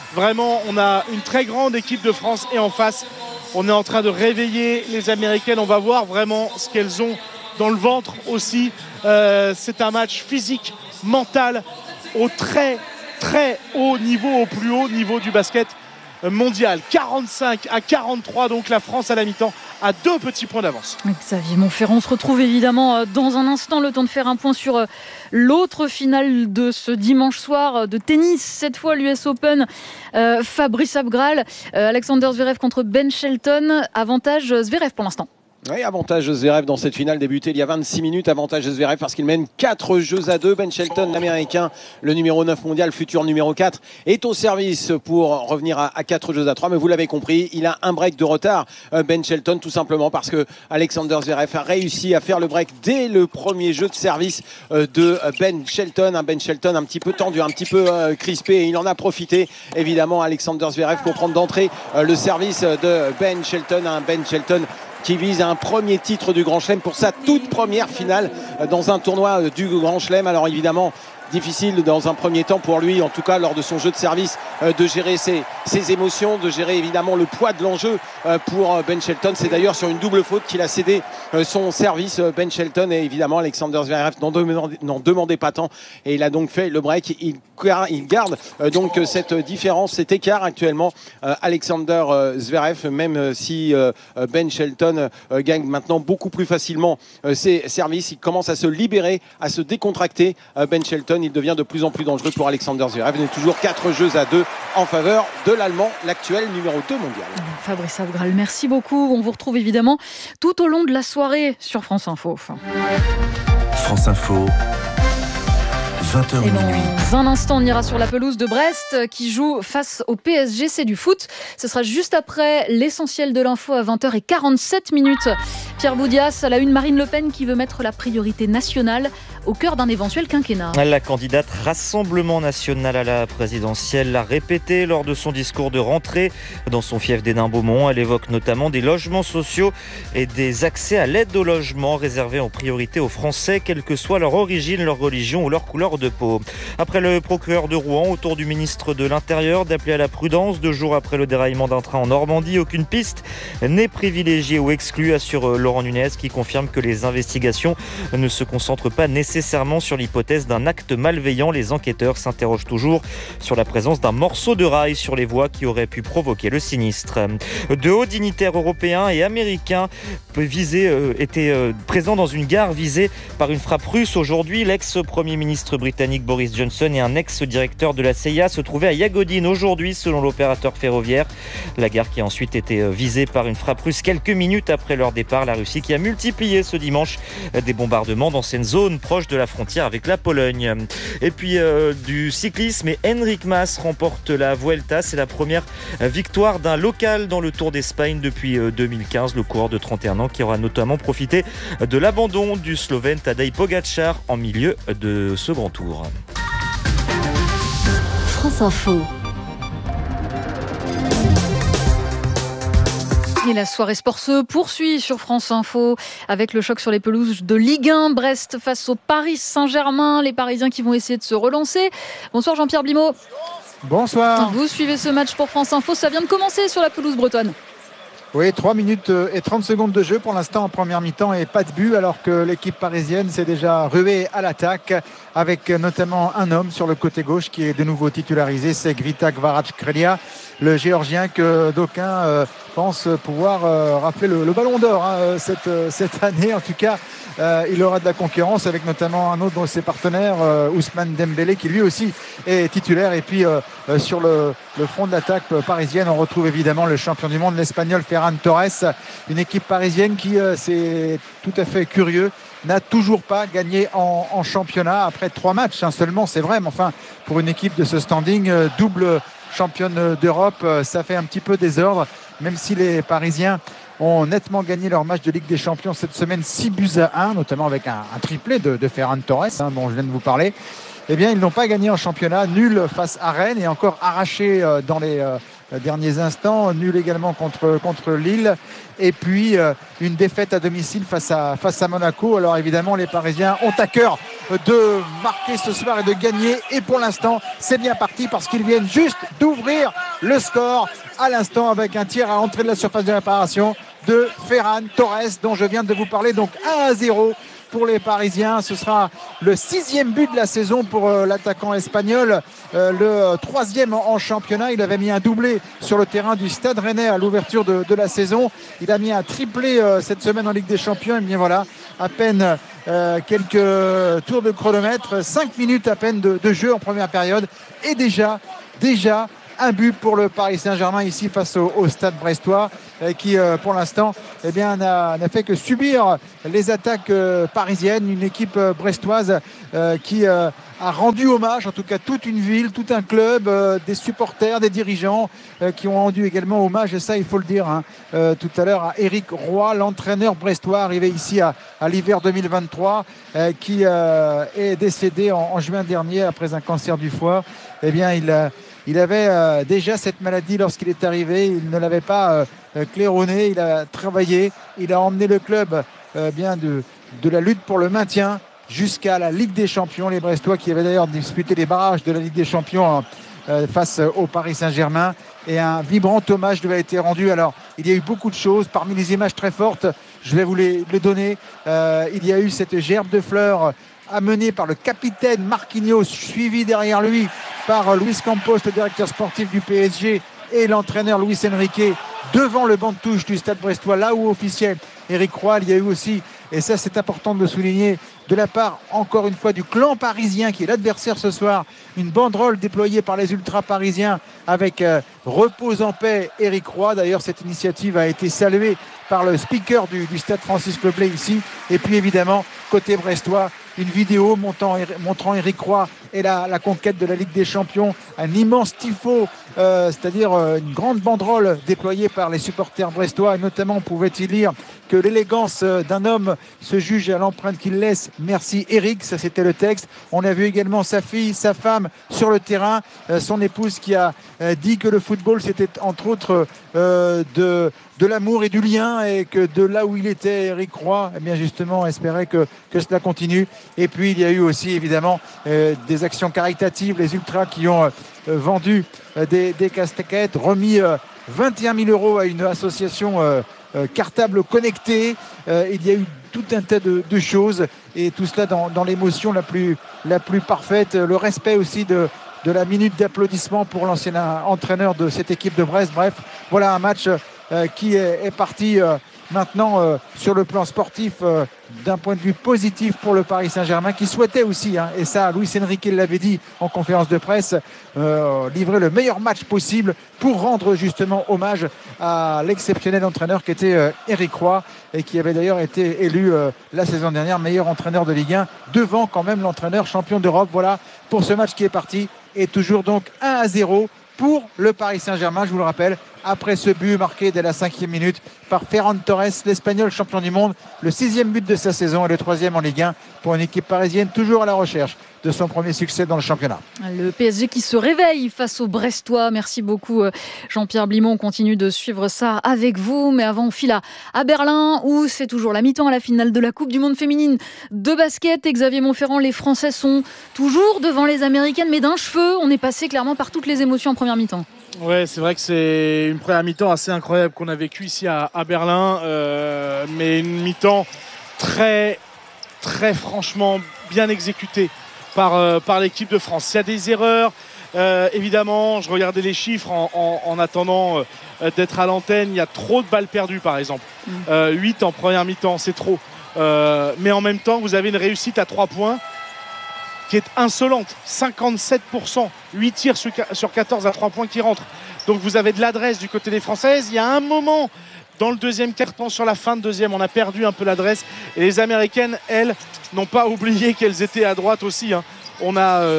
Vraiment, on a une très grande équipe de France et en face, on est en train de réveiller les Américaines. On va voir vraiment ce qu'elles ont dans le ventre aussi. C'est un match physique, mental, au très très haut niveau, au plus haut niveau du basket mondial. 45-43, donc la France à la mi-temps à 2 petits points d'avance. Xavier Montferrand, on se retrouve évidemment dans un instant, le temps de faire un point sur l'autre finale de ce dimanche soir de tennis, cette fois l'US Open. Fabrice Abgral, Alexander Zverev contre Ben Shelton, avantage Zverev pour l'instant. Oui, avantage Zverev dans cette finale débutée il y a 26 minutes. Avantage Zverev parce qu'il mène 4-2. Ben Shelton, l'américain, le numéro 9 mondial, futur numéro 4, est au service pour revenir à 4-3. Mais vous l'avez compris, il a un break de retard, Ben Shelton, tout simplement parce que Alexander Zverev a réussi à faire le break dès le premier jeu de service de Ben Shelton. Un Ben Shelton un petit peu tendu, un petit peu crispé, et il en a profité, évidemment, Alexander Zverev, pour prendre d'entrée le service de Ben Shelton. Un Ben Shelton qui vise un premier titre du Grand Chelem pour sa toute première finale dans un tournoi du Grand Chelem. Alors évidemment, difficile dans un premier temps pour lui, en tout cas lors de son jeu de service, de gérer ses émotions, de gérer évidemment le poids de l'enjeu pour Ben Shelton. C'est d'ailleurs sur une double faute qu'il a cédé son service, Ben Shelton, et évidemment Alexander Zverev n'en demandait pas tant et il a donc fait le break. Il garde donc cette différence, cet écart actuellement, Alexander Zverev, même si Ben Shelton gagne maintenant beaucoup plus facilement ses services. Il commence à se libérer, à se décontracter. Ben Shelton, il devient de plus en plus dangereux pour Alexander Zverev. Il est toujours 4-2 en faveur de l'Allemand, l'actuel numéro 2 mondial. Fabrice Abgral, merci beaucoup. On vous retrouve évidemment tout au long de la soirée sur France Info. France Info. 20h minuit. Dans un instant, on ira sur la pelouse de Brest qui joue face au PSG. C'est du foot. Ce sera juste après l'essentiel de l'info à 20h47. Pierre Boudias, à la une, Marine Le Pen qui veut mettre la priorité nationale au cœur d'un éventuel quinquennat. La candidate Rassemblement National à la présidentielle l'a répété lors de son discours de rentrée dans son fief d'Hénin-Beaumont. Elle évoque notamment des logements sociaux et des accès à l'aide au logement réservés en priorité aux Français, quelle que soit leur origine, leur religion ou leur couleur de peau. Après le procureur de Rouen, au tour du ministre de l'Intérieur d'appeler à la prudence 2 jours après le déraillement d'un train en Normandie. Aucune piste n'est privilégiée ou exclue, assure Laurent Nunez, qui confirme que les investigations ne se concentrent pas nécessairement sur l'hypothèse d'un acte malveillant. Les enquêteurs s'interrogent toujours sur la présence d'un morceau de rail sur les voies qui aurait pu provoquer le sinistre. De hauts dignitaires européens et américains étaient présents dans une gare visée par une frappe russe aujourd'hui. L'ex-premier ministre britannique Boris Johnson et un ex-directeur de la CIA se trouvaient à Yagodine aujourd'hui, selon l'opérateur ferroviaire. La gare qui a ensuite été visée par une frappe russe quelques minutes après leur départ. La Russie qui a multiplié ce dimanche des bombardements dans cette zone proche de la frontière avec la Pologne. Et puis du cyclisme, et Enric Mas remporte la Vuelta. C'est la première victoire d'un local dans le Tour d'Espagne depuis 2015. Le coureur de 31 ans qui aura notamment profité de l'abandon du Slovène Tadej Pogačar en milieu de ce grand tour. France Info. Et la soirée sport se poursuit sur France Info avec le choc sur les pelouses de Ligue 1. Brest face au Paris Saint-Germain. Les Parisiens qui vont essayer de se relancer. Bonsoir Jean-Pierre Blimaud. Bonsoir. Vous suivez ce match pour France Info. Ça vient de commencer sur la pelouse bretonne. Oui, 3 minutes et 30 secondes de jeu pour l'instant en première mi-temps et pas de but, alors que l'équipe parisienne s'est déjà ruée à l'attaque avec notamment un homme sur le côté gauche qui est de nouveau titularisé, c'est Grita Kvaratskhelia, le géorgien que d'aucuns pensent pouvoir rafler le ballon d'or cette année. En tout cas, il aura de la concurrence avec notamment un autre de ses partenaires, Ousmane Dembélé, qui lui aussi est titulaire. Et puis sur le front de l'attaque parisienne, on retrouve évidemment le champion du monde, l'Espagnol Ferran Torres. Une équipe parisienne qui, c'est tout à fait curieux, n'a toujours pas gagné en championnat après 3 matchs seulement, c'est vrai, mais enfin pour une équipe de ce standing, double championne d'Europe, ça fait un petit peu désordre, même si les Parisiens ont nettement gagné leur match de Ligue des Champions cette semaine, 6-1, notamment avec un triplé de Ferran Torres, dont je viens de vous parler. Eh bien, ils n'ont pas gagné en championnat, nul face à Rennes et encore arraché dans les derniers instants, nul également contre Lille, et puis une défaite à domicile face à Monaco. Alors évidemment, les Parisiens ont à cœur de marquer ce soir et de gagner. Et pour l'instant, c'est bien parti parce qu'ils viennent juste d'ouvrir le score à l'instant avec un tir à l'entrée de la surface de réparation de Ferran Torres dont je viens de vous parler. Donc 1-0 pour les Parisiens. Ce sera le 6e but de la saison pour l'attaquant espagnol, le 3e en championnat. Il avait mis un doublé sur le terrain du Stade Rennais à l'ouverture de la saison. Il a mis un triplé cette semaine en Ligue des Champions. Et bien voilà, à peine quelques tours de chronomètre, 5 minutes à peine de jeu en première période et déjà un but pour le Paris Saint-Germain ici face au Stade brestois qui pour l'instant n'a fait que subir les attaques parisiennes. Une équipe brestoise qui a rendu hommage, en tout cas toute une ville, tout un club, des supporters, des dirigeants qui ont rendu également hommage, et ça il faut le dire tout à l'heure, à Éric Roy, l'entraîneur brestois arrivé ici à l'hiver 2023 qui est décédé en juin dernier après un cancer du foie. Il avait déjà cette maladie lorsqu'il est arrivé. Il ne l'avait pas claironné. Il a travaillé. Il a emmené le club de la lutte pour le maintien jusqu'à la Ligue des Champions. Les Brestois qui avaient d'ailleurs disputé les barrages de la Ligue des Champions face au Paris Saint-Germain. Et un vibrant hommage lui a été rendu. Alors, il y a eu beaucoup de choses. Parmi les images très fortes, je vais vous les donner. Il y a eu cette gerbe de fleurs amené par le capitaine Marquinhos, suivi derrière lui par Luis Campos, le directeur sportif du PSG, et l'entraîneur Luis Enrique, devant le banc de touche du Stade brestois, là où officiel Éric Roy. Il y a eu aussi, et ça c'est important de le souligner, de la part encore une fois du clan parisien qui est l'adversaire ce soir, une banderole déployée par les ultras parisiens avec repose en paix Éric Roy. D'ailleurs cette initiative a été saluée par le speaker du Stade Francis Leblay ici. Et puis évidemment côté brestois, une vidéo montrant Éric Roy et la conquête de la Ligue des Champions, un immense tifo, c'est-à-dire une grande banderole déployée par les supporters brestois, et notamment pouvait-il lire que l'élégance d'un homme se juge à l'empreinte qu'il laisse. Merci Éric, ça c'était le texte. On a vu également sa fille, sa femme sur le terrain, son épouse qui a dit que le football c'était entre autres de l'amour et du lien, et que de là où il était Éric Roy, eh bien justement espérait que cela continue. Et puis il y a eu aussi évidemment des actions caritatives, les ultras qui ont vendu des casquettes, remis 21 000 € à une association cartable connectée. Il y a eu tout un tas de choses, et tout cela dans l'émotion la plus parfaite, le respect aussi de la minute d'applaudissement pour l'ancien entraîneur de cette équipe de Brest. Bref, voilà un match qui est parti maintenant sur le plan sportif d'un point de vue positif pour le Paris Saint-Germain, qui souhaitait aussi, et ça Luis Enrique l'avait dit en conférence de presse, livrer le meilleur match possible pour rendre justement hommage à l'exceptionnel entraîneur qui était Éric Roy, et qui avait d'ailleurs été élu la saison dernière meilleur entraîneur de Ligue 1, devant quand même l'entraîneur champion d'Europe. Voilà pour ce match qui est parti, et toujours donc 1-0 pour le Paris Saint-Germain, je vous le rappelle, après ce but marqué dès la 5e minute par Ferran Torres, l'Espagnol champion du monde, le 6e but de sa saison et le 3e en Ligue 1 pour une équipe parisienne toujours à la recherche de son premier succès dans le championnat. Le PSG qui se réveille face aux Brestois. Merci beaucoup Jean-Pierre Blimont. On continue de suivre ça avec vous. Mais avant, on file à Berlin, où c'est toujours la mi-temps à la finale de la Coupe du Monde féminine de basket. Et Xavier Montferrand, les Français sont toujours devant les Américaines, mais d'un cheveu. On est passé clairement par toutes les émotions en première mi-temps. Ouais, c'est vrai que c'est une première mi-temps assez incroyable qu'on a vécue ici à Berlin, mais une mi-temps très, très franchement bien exécutée par l'équipe de France. Il y a des erreurs, évidemment, je regardais les chiffres en attendant d'être à l'antenne, il y a trop de balles perdues par exemple. 8 en première mi-temps, c'est trop. Mais en même temps, vous avez une réussite à 3 points qui est insolente, 57%, 8 tirs sur 14 à 3 points qui rentrent. Donc vous avez de l'adresse du côté des Françaises. Il y a un moment dans le deuxième quart-temps, sur la fin de deuxième, on a perdu un peu l'adresse. Et les Américaines, elles, n'ont pas oublié qu'elles étaient à droite aussi. On a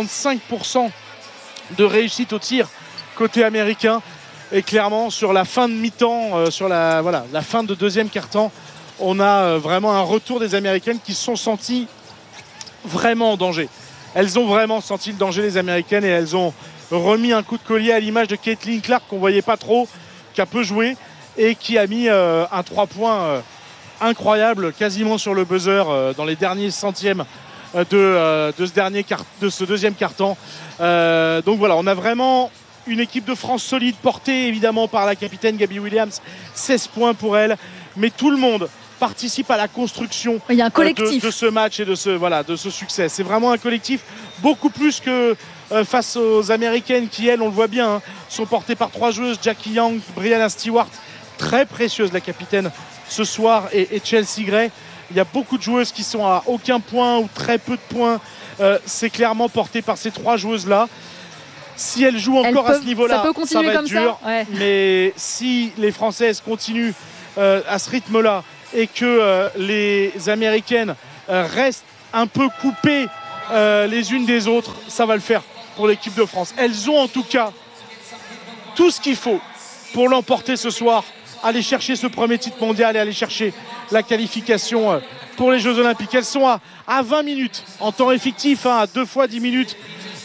55% de réussite au tir côté américain. Et clairement, sur la fin de mi-temps, sur la fin de deuxième quart-temps, on a vraiment un retour des Américaines qui se sont senties vraiment en danger. Elles ont vraiment senti le danger, les Américaines, et elles ont remis un coup de collier à l'image de Caitlin Clark qu'on voyait pas trop, qui a peu joué et qui a mis un 3 points incroyable, quasiment sur le buzzer dans les derniers centièmes de ce deuxième quart-temps. Donc voilà, on a vraiment une équipe de France solide, portée évidemment par la capitaine Gabby Williams, 16 points pour elle, mais tout le monde participe à la construction Il y a un collectif. de ce match et de ce succès. C'est vraiment un collectif, beaucoup plus que face aux Américaines qui, elles, on le voit bien, sont portées par 3 joueuses, Jackie Young, Brianna Stewart, très précieuse la capitaine ce soir, et Chelsea Gray. Il y a beaucoup de joueuses qui sont à aucun point ou très peu de points. C'est clairement porté par ces 3 joueuses-là. Si elles jouent encore à ce niveau-là, ça va être dur. Ouais. Mais si les Françaises continuent à ce rythme-là et que les Américaines restent un peu coupées les unes des autres, ça va le faire pour l'équipe de France. Elles ont en tout cas tout ce qu'il faut pour l'emporter ce soir, aller chercher ce premier titre mondial et aller chercher la qualification pour les Jeux Olympiques. Elles sont à 20 minutes en temps effectif, à 2 fois 10 minutes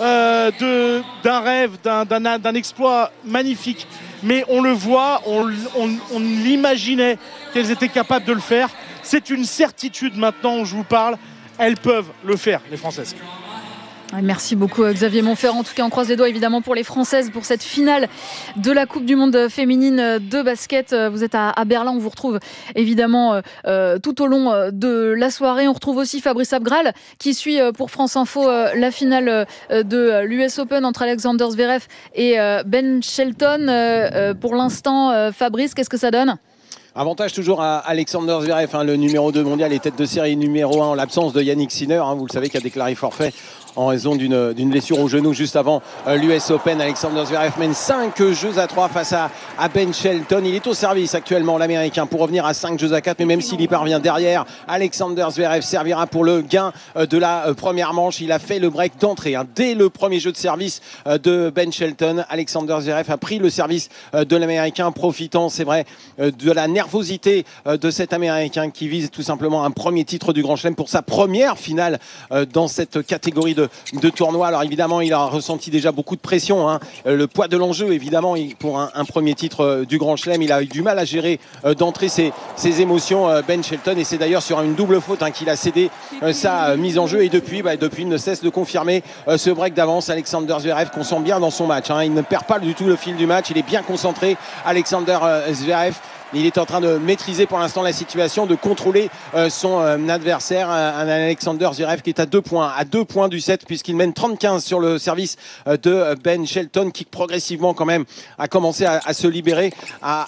d'un rêve, d'un exploit magnifique. Mais on le voit, on l'imaginait qu'elles étaient capables de le faire. C'est une certitude maintenant où je vous parle. Elles peuvent le faire, les Françaises. Merci beaucoup Xavier Montferrand. En tout cas, on croise les doigts évidemment pour les Françaises pour cette finale de la Coupe du Monde féminine de basket. Vous êtes à Berlin, on vous retrouve évidemment tout au long de la soirée. On retrouve aussi Fabrice Abgral qui suit pour France Info la finale de l'US Open entre Alexander Zverev et Ben Shelton. Pour l'instant, Fabrice, qu'est-ce que ça donne ? Avantage toujours à Alexander Zverev, le numéro 2 mondial et tête de série numéro 1 en l'absence de Yannick Sinner. Vous le savez, qui a déclaré forfait en raison d'une blessure au genou juste avant l'US Open. Alexander Zverev mène 5-3 face à Ben Shelton. Il est au service actuellement, l'Américain, pour revenir à 5-4. Mais même s'il y parvient derrière, Alexander Zverev servira pour le gain de la première manche. Il a fait le break d'entrée dès le premier jeu de service de Ben Shelton. Alexander Zverev a pris le service de l'Américain, profitant, c'est vrai, de la nervosité de cet Américain qui vise tout simplement un premier titre du Grand Chelem pour sa première finale dans cette catégorie de tournoi. Alors évidemment, il a ressenti déjà beaucoup de pression, le poids de l'enjeu évidemment pour un premier titre du Grand Chelem. Il a eu du mal à gérer d'entrée ses émotions, Ben Shelton, et c'est d'ailleurs sur une double faute qu'il a cédé sa mise en jeu, et depuis il ne cesse de confirmer ce break d'avance. Alexander Zverev qu'on sent bien dans son match, il ne perd pas du tout le fil du match, il est bien concentré. Alexander Zverev, il est en train de maîtriser pour l'instant la situation, de contrôler son adversaire, un Alexander Zverev qui est à 2 points du set, puisqu'il mène 30-15 sur le service de Ben Shelton, qui progressivement quand même a commencé à se libérer, à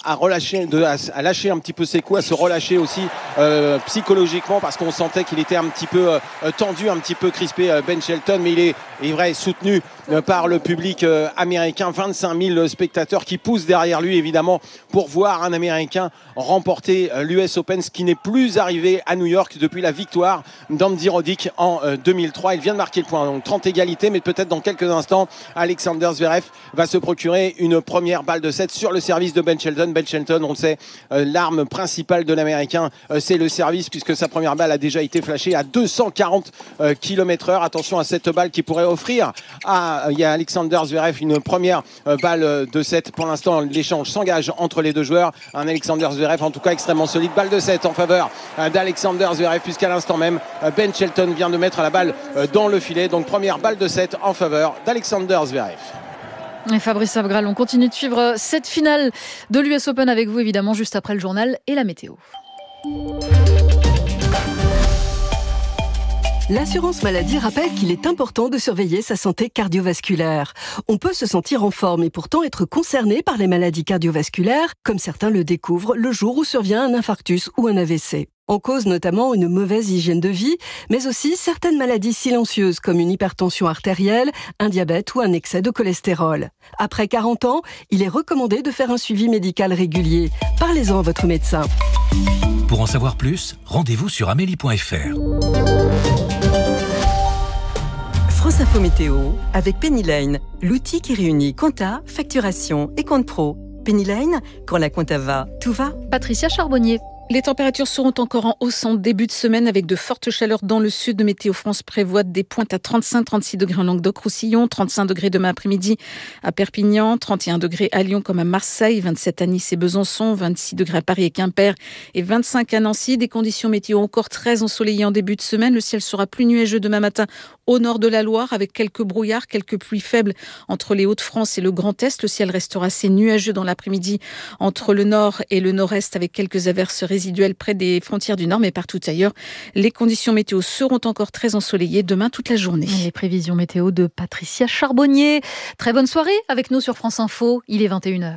lâcher un petit peu ses coups, à se relâcher aussi psychologiquement, parce qu'on sentait qu'il était un petit peu tendu, un petit peu crispé, Ben Shelton, mais il est vrai soutenu par le public américain. 25 000 spectateurs qui poussent derrière lui évidemment pour voir un Américain remporter l'US Open, ce qui n'est plus arrivé à New York depuis la victoire d'Andy Roddick en 2003. Il vient de marquer le point, donc 30 égalités, mais peut-être dans quelques instants Alexander Zverev va se procurer une première balle de 7 sur le service de Ben Shelton. Ben Shelton, on le sait, l'arme principale de l'Américain, c'est le service, puisque sa première balle a déjà été flashée à 240 km/h. Attention à cette balle qui pourrait offrir à Alexander Zverev une première balle de 7. Pour l'instant, l'échange s'engage entre les deux joueurs. Un Alexander Zverev en tout cas extrêmement solide. Balle de 7 en faveur d'Alexander Zverev, puisqu'à l'instant même Ben Shelton vient de mettre la balle dans le filet. Donc première balle de 7 en faveur d'Alexander Zverev. Et Fabrice Abgral, on continue de suivre cette finale de l'US Open avec vous évidemment juste après le journal et la météo. L'assurance maladie rappelle qu'il est important de surveiller sa santé cardiovasculaire. On peut se sentir en forme et pourtant être concerné par les maladies cardiovasculaires, comme certains le découvrent le jour où survient un infarctus ou un AVC. En cause notamment une mauvaise hygiène de vie, mais aussi certaines maladies silencieuses comme une hypertension artérielle, un diabète ou un excès de cholestérol. Après 40 ans, il est recommandé de faire un suivi médical régulier. Parlez-en à votre médecin. Pour en savoir plus, rendez-vous sur amélie.fr. France Info Météo avec Penny Lane, l'outil qui réunit compta, facturation et compte pro. Penny Lane, quand la compta va, tout va. Patricia Charbonnier. Les températures seront encore en hausse en début de semaine avec de fortes chaleurs dans le sud. Météo France prévoit des pointes à 35-36 degrés en Languedoc-Roussillon, 35 degrés demain après-midi à Perpignan, 31 degrés à Lyon comme à Marseille, 27 à Nice et Besançon, 26 degrés à Paris et Quimper et 25 à Nancy. Des conditions météo encore très ensoleillées en début de semaine. Le ciel sera plus nuageux demain matin au nord de la Loire avec quelques brouillards, quelques pluies faibles entre les Hauts-de-France et le Grand Est. Le ciel restera assez nuageux dans l'après-midi entre le nord et le nord-est avec quelques averses résiduelles près des frontières du nord, mais partout ailleurs. Les conditions météo seront encore très ensoleillées demain toute la journée. Les prévisions météo de Patricia Charbonnier. Très bonne soirée avec nous sur France Info. Il est 21h.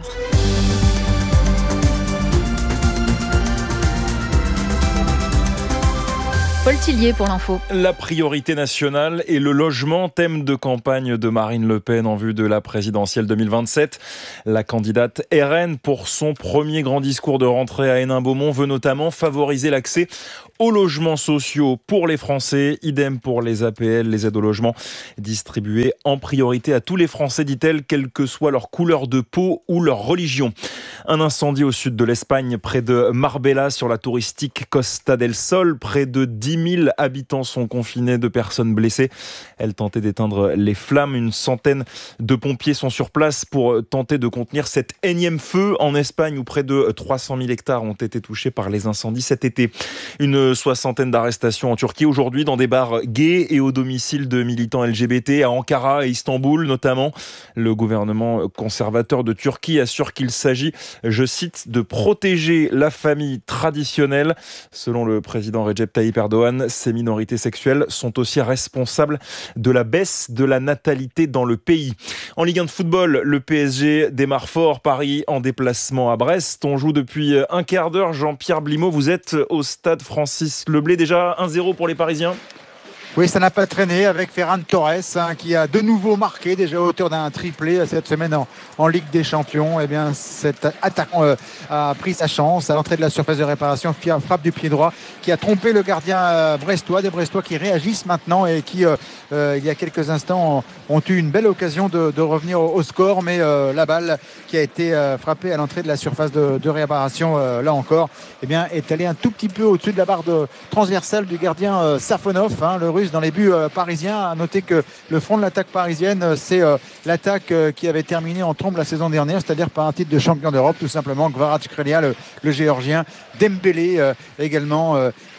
Paul Tillier pour l'info. La priorité nationale est le logement, thème de campagne de Marine Le Pen en vue de la présidentielle 2027. La candidate RN, pour son premier grand discours de rentrée à Hénin-Beaumont, veut notamment favoriser l'accès aux logements sociaux pour les Français. Idem pour les APL, les aides au logement, distribuées en priorité à tous les Français, dit-elle, quelle que soit leur couleur de peau ou leur religion. Un incendie au sud de l'Espagne, près de Marbella, sur la touristique Costa del Sol. Près de 10 000 habitants sont confinés, 2 personnes blessées. Elles tentaient d'éteindre les flammes. Une centaine de pompiers sont sur place pour tenter de contenir cet énième feu en Espagne, où près de 300 000 hectares ont été touchés par les incendies cet été. Une soixantaine d'arrestations en Turquie aujourd'hui dans des bars gays et au domicile de militants LGBT à Ankara et Istanbul notamment. Le gouvernement conservateur de Turquie assure qu'il s'agit, je cite, de protéger la famille traditionnelle. Selon le président Recep Tayyip Erdogan, ces minorités sexuelles sont aussi responsables de la baisse de la natalité dans le pays. En Ligue 1 de football, le PSG démarre fort. Paris en déplacement à Brest. On joue depuis un quart d'heure. Jean-Pierre Blimaud, vous êtes au stade Francis Leblé. Déjà 1-0 pour les Parisiens. Oui, ça n'a pas traîné avec Ferran Torres qui a de nouveau marqué, déjà à hauteur d'un triplé cette semaine en Ligue des Champions. Eh bien, cet attaquant a pris sa chance à l'entrée de la surface de réparation, frappe du pied droit qui a trompé le gardien brestois. Des Brestois qui réagissent maintenant et qui, il y a quelques instants, ont eu une belle occasion de revenir au score. Mais la balle qui a été frappée à l'entrée de la surface de réparation, là encore, eh bien, est allée un tout petit peu au-dessus de la barre transversale du gardien Safonov, le Russe, dans les buts parisiens. À noter que le front de l'attaque parisienne, c'est l'attaque qui avait terminé en trombe la saison dernière, c'est-à-dire par un titre de champion d'Europe, tout simplement. Kvaratskhelia, le géorgien, Dembélé également,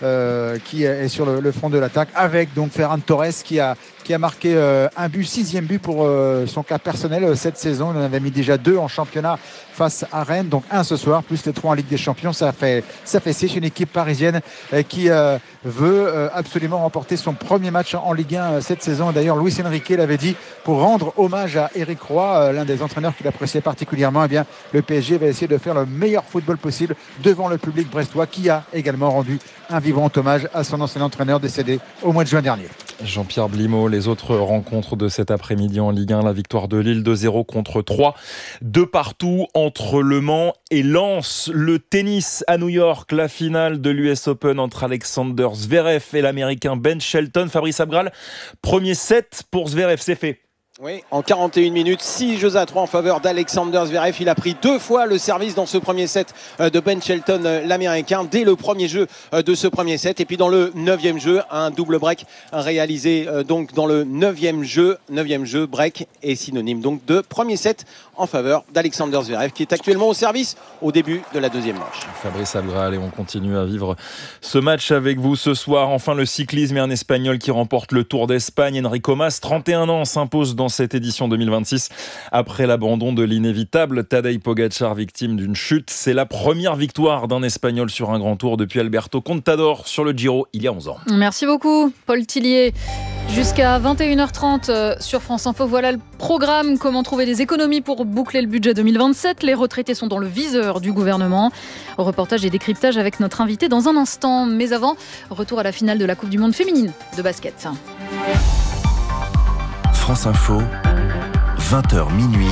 qui est sur le front de l'attaque, avec donc Ferran Torres qui a marqué un but, 6e but pour son cas personnel cette saison. Il en avait mis déjà 2 en championnat face à Rennes, donc 1 ce soir, plus les 3 en Ligue des Champions. Ça fait sécher une équipe parisienne qui veut absolument remporter son premier match en Ligue 1 cette saison. D'ailleurs, Luis Enrique l'avait dit, pour rendre hommage à Éric Roy, l'un des entraîneurs qu'il appréciait particulièrement. Eh bien, le PSG va essayer de faire le meilleur football possible devant le public brestois, qui a également rendu un vivant hommage à son ancien entraîneur décédé au mois de juin dernier. Jean-Pierre Blimaud, les autres rencontres de cet après-midi en Ligue 1, la victoire de Lille 2-0 contre 3, 2 partout entre Le Mans et Lens. Le tennis à New York, la finale de l'US Open entre Alexander Zverev et l'Américain Ben Shelton. Fabrice Abgral, premier set pour Zverev, c'est fait. Oui, en 41 minutes, 6-3 en faveur d'Alexander Zverev. Il a pris 2 fois le service dans ce premier set de Ben Shelton, l'Américain, dès le premier jeu de ce premier set. Et puis dans le 9e jeu, un double break réalisé donc dans le 9e jeu. 9e jeu, break est synonyme donc de premier set en faveur d'Alexander Zverev, qui est actuellement au service au début de la 2e manche. Fabrice Abgral, et on continue à vivre ce match avec vous ce soir. Enfin, le cyclisme et un Espagnol qui remporte le Tour d'Espagne. Enrico Mas, 31 ans, s'impose dans cette édition 2026 après l'abandon de l'inévitable Tadej Pogačar, victime d'une chute. C'est la première victoire d'un Espagnol sur un grand tour depuis Alberto Contador sur le Giro il y a 11 ans. Merci beaucoup Paul Tillier. Jusqu'à 21h30 sur France Info, voilà le programme. Comment trouver des économies pour boucler le budget 2027. Les retraités sont dans le viseur du gouvernement. Reportage et décryptage avec notre invité dans un instant. Mais avant, retour à la finale de la Coupe du Monde féminine de basket. France Info, 20h minuit,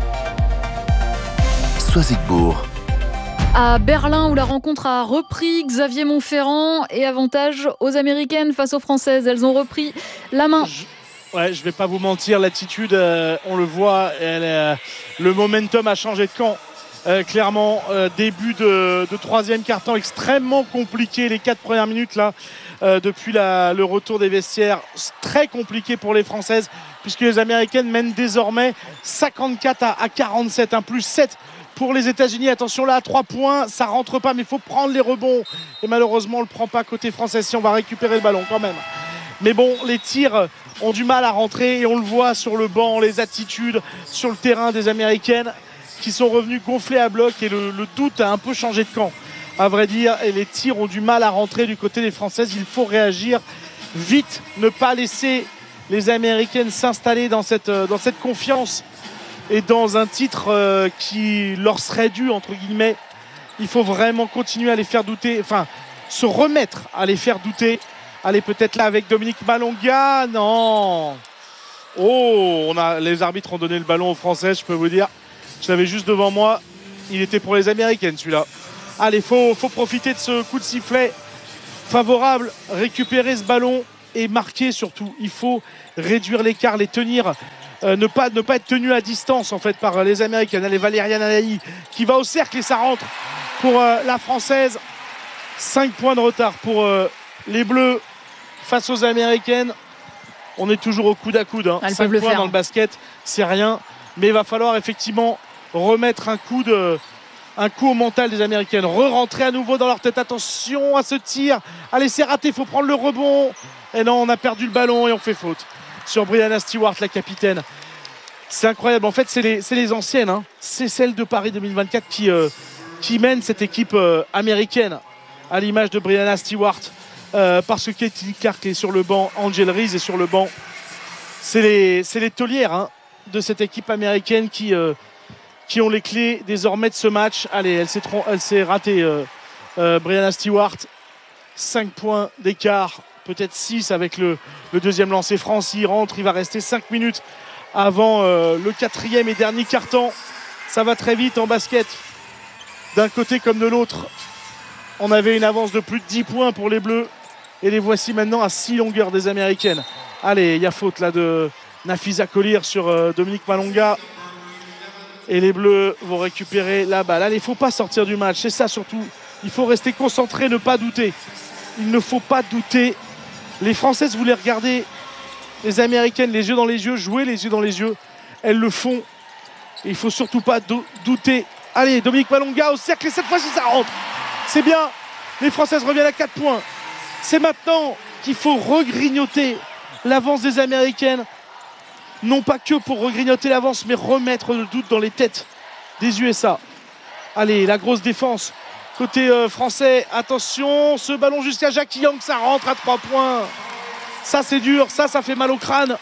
Soisigbourg. À Berlin, où la rencontre a repris, Xavier Montferrand, et avantage aux Américaines face aux Françaises. Elles ont repris la main. Je vais pas vous mentir, l'attitude, on le voit, le momentum a changé de camp. Clairement, début de troisième quart-temps extrêmement compliqué. Les 4 premières minutes là, depuis le retour des vestiaires, très compliqué pour les Françaises, puisque les Américaines mènent désormais 54 à 47, un plus 7 pour les États-Unis. Attention là, à 3 points, ça rentre pas, mais il faut prendre les rebonds. Et malheureusement, on le prend pas côté français. Si on va récupérer le ballon quand même. Mais bon, les tirs ont du mal à rentrer et on le voit sur le banc, les attitudes sur le terrain des Américaines qui sont revenues gonflées à bloc, et le doute a un peu changé de camp, à vrai dire, et les tirs ont du mal à rentrer du côté des Françaises. Il faut réagir vite, ne pas laisser les Américaines s'installer dans cette confiance et dans un titre qui leur serait dû, entre guillemets. Il faut vraiment continuer à les faire douter, enfin se remettre à les faire douter. Allez, peut-être là avec Dominique Malonga. Non. Oh, les arbitres ont donné le ballon aux Français, je peux vous dire. Je l'avais juste devant moi. Il était pour les Américaines, celui-là. Allez, faut profiter de ce coup de sifflet favorable, récupérer ce ballon et marquer surtout. Il faut réduire l'écart, les tenir, ne pas être tenu à distance en fait par les Américaines. Allez, Valériane Alaï qui va au cercle et ça rentre pour la Française. 5 points de retard pour les Bleus face aux Américaines. On est toujours au coude à coude. 5 points dans le basket, c'est rien. Mais il va falloir effectivement remettre un coup au mental des Américaines. Re-rentrer à nouveau dans leur tête. Attention à ce tir. Allez, c'est raté, il faut prendre le rebond. Et non, on a perdu le ballon et on fait faute sur Brianna Stewart, la capitaine. C'est incroyable. En fait, c'est les anciennes. C'est celle de Paris 2024 qui mène cette équipe américaine, à l'image de Brianna Stewart. Parce que Katie Clark est sur le banc, Angel Reese est sur le banc. C'est les taulières de cette équipe américaine qui ont les clés désormais de ce match. Allez, elle s'est ratée, Brianna Stewart. 5 points d'écart, peut-être 6 avec le deuxième lancer France. Il rentre, il va rester 5 minutes avant le 4e et dernier quart-temps. Ça va très vite en basket, d'un côté comme de l'autre. On avait une avance de plus de 10 points pour les Bleus et les voici maintenant à 6 longueurs des Américaines. Allez, il y a faute là de Nafisa Collier sur Dominique Malonga. Et les Bleus vont récupérer la balle. Allez, il ne faut pas sortir du match. C'est ça surtout. Il faut rester concentré, ne pas douter. Il ne faut pas douter. Les Françaises voulaient regarder les Américaines les yeux dans les yeux, jouer les yeux dans les yeux. Elles le font. Et il ne faut surtout pas douter. Allez, Dominique Malonga au cercle et cette fois-ci ça rentre. C'est bien. Les Françaises reviennent à 4 points. C'est maintenant qu'il faut regrignoter l'avance des Américaines. Non pas que pour regrignoter l'avance, mais remettre le doute dans les têtes des USA. Allez, la grosse défense côté français. Attention, ce ballon jusqu'à Jackie Yang, ça rentre à 3 points. Ça c'est dur, ça fait mal au crâne.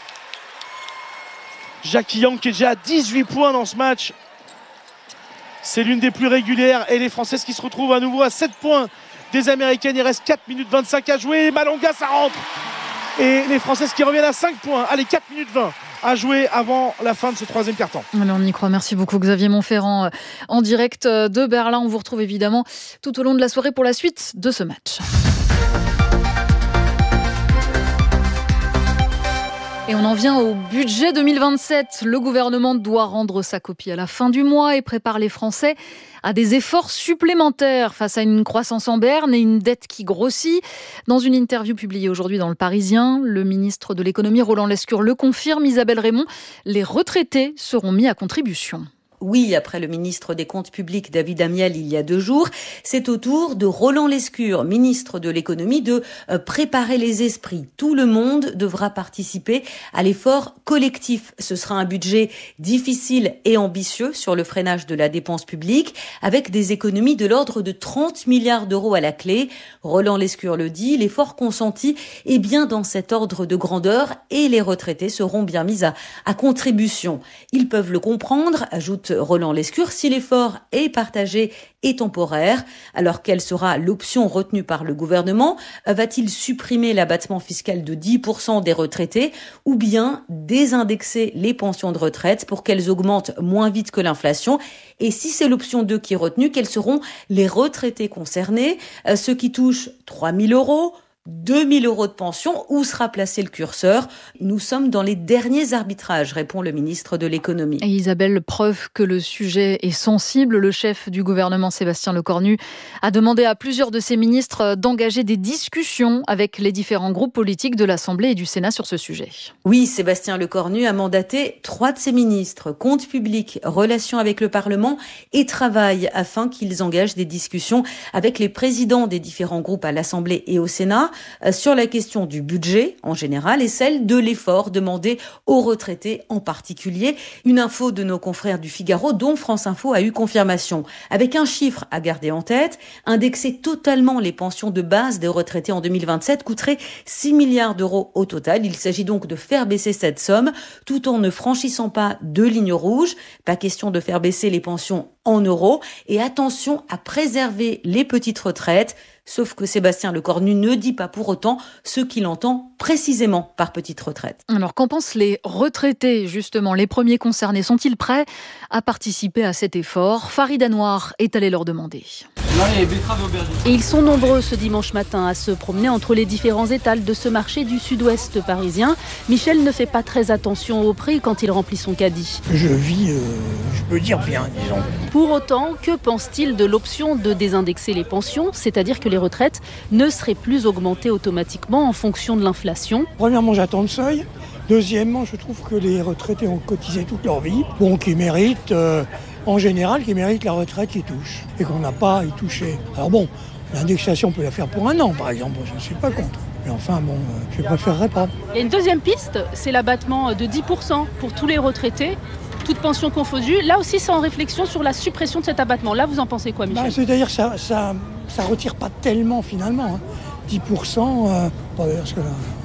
Jackie Yang qui est déjà à 18 points dans ce match. C'est l'une des plus régulières. Et les Françaises qui se retrouvent à nouveau à 7 points des Américaines. Il reste 4 minutes 25 à jouer. Malonga, ça rentre. Et les Françaises qui reviennent à 5 points. Allez, 4 minutes 20 à jouer avant la fin de ce 3e quart-temps. Allez, on y croit. Merci beaucoup Xavier Montferrand en direct de Berlin. On vous retrouve évidemment tout au long de la soirée pour la suite de ce match. Et on en vient au budget 2027. Le gouvernement doit rendre sa copie à la fin du mois et prépare les Français à des efforts supplémentaires face à une croissance en berne et une dette qui grossit. Dans une interview publiée aujourd'hui dans Le Parisien, le ministre de l'économie Roland Lescure le confirme. Isabelle Raymond, les retraités seront mis à contribution. Oui, après le ministre des Comptes publics David Amiel il y a 2 jours, c'est au tour de Roland Lescure, ministre de l'économie, de préparer les esprits. Tout le monde devra participer à l'effort collectif. Ce sera un budget difficile et ambitieux sur le freinage de la dépense publique, avec des économies de l'ordre de 30 milliards d'euros à la clé. Roland Lescure le dit, l'effort consenti est bien dans cet ordre de grandeur et les retraités seront bien mis à contribution. Ils peuvent le comprendre, ajoute Roland Lescure, si l'effort est partagé et temporaire. Alors quelle sera l'option retenue par le gouvernement ? Va-t-il supprimer l'abattement fiscal de 10% des retraités ou bien désindexer les pensions de retraite pour qu'elles augmentent moins vite que l'inflation ? Et si c'est l'option 2 qui est retenue, quels seront les retraités concernés ? Ceux qui touchent 3 000 euros, 2 000 € de pension, où sera placé le curseur? Nous sommes dans les derniers arbitrages, répond le ministre de l'économie. Et Isabelle, preuve que le sujet est sensible. Le chef du gouvernement, Sébastien Lecornu, a demandé à plusieurs de ses ministres d'engager des discussions avec les différents groupes politiques de l'Assemblée et du Sénat sur ce sujet. Oui, Sébastien Lecornu a mandaté 3 de ses ministres, comptes publics, relations avec le Parlement et travail, afin qu'ils engagent des discussions avec les présidents des différents groupes à l'Assemblée et au Sénat sur la question du budget en général et celle de l'effort demandé aux retraités en particulier. Une info de nos confrères du Figaro dont France Info a eu confirmation. Avec un chiffre à garder en tête, indexer totalement les pensions de base des retraités en 2027 coûterait 6 milliards d'euros au total. Il s'agit donc de faire baisser cette somme tout en ne franchissant pas de ligne rouge. Pas question de faire baisser les pensions en euros et attention à préserver les petites retraites. Sauf que Sébastien Lecornu ne dit pas pour autant ce qu'il entend précisément par petite retraite. Alors qu'en pensent les retraités, justement? Les premiers concernés sont-ils prêts à participer à cet effort? Farid Anouar est allé leur demander. Et ils sont nombreux ce dimanche matin à se promener entre les différents étals de ce marché du sud-ouest parisien. Michel ne fait pas très attention au prix quand il remplit son caddie. Je vis, je peux dire bien, disons. Pour autant, que pense-t-il de l'option de désindexer les pensions, c'est-à-dire que les retraites ne seraient plus augmentées automatiquement en fonction de l'inflation? Premièrement, j'attends le seuil. Deuxièmement, je trouve que les retraités ont cotisé toute leur vie, donc ils méritent, en général, qu'ils méritent la retraite qu'ils touchent et qu'on n'a pas à y toucher. Alors bon, l'indexation, on peut la faire pour 1 an, par exemple, je ne suis pas contre. Mais enfin, bon, je ne préférerais pas. Il y a une deuxième piste, c'est l'abattement de 10% pour tous les retraités, toutes pensions confondues. Là aussi, c'est en réflexion sur la suppression de cet abattement. Là, vous en pensez quoi, Michel? C'est-à-dire que ça retire pas tellement, finalement. 10%, pas d'ailleurs ce que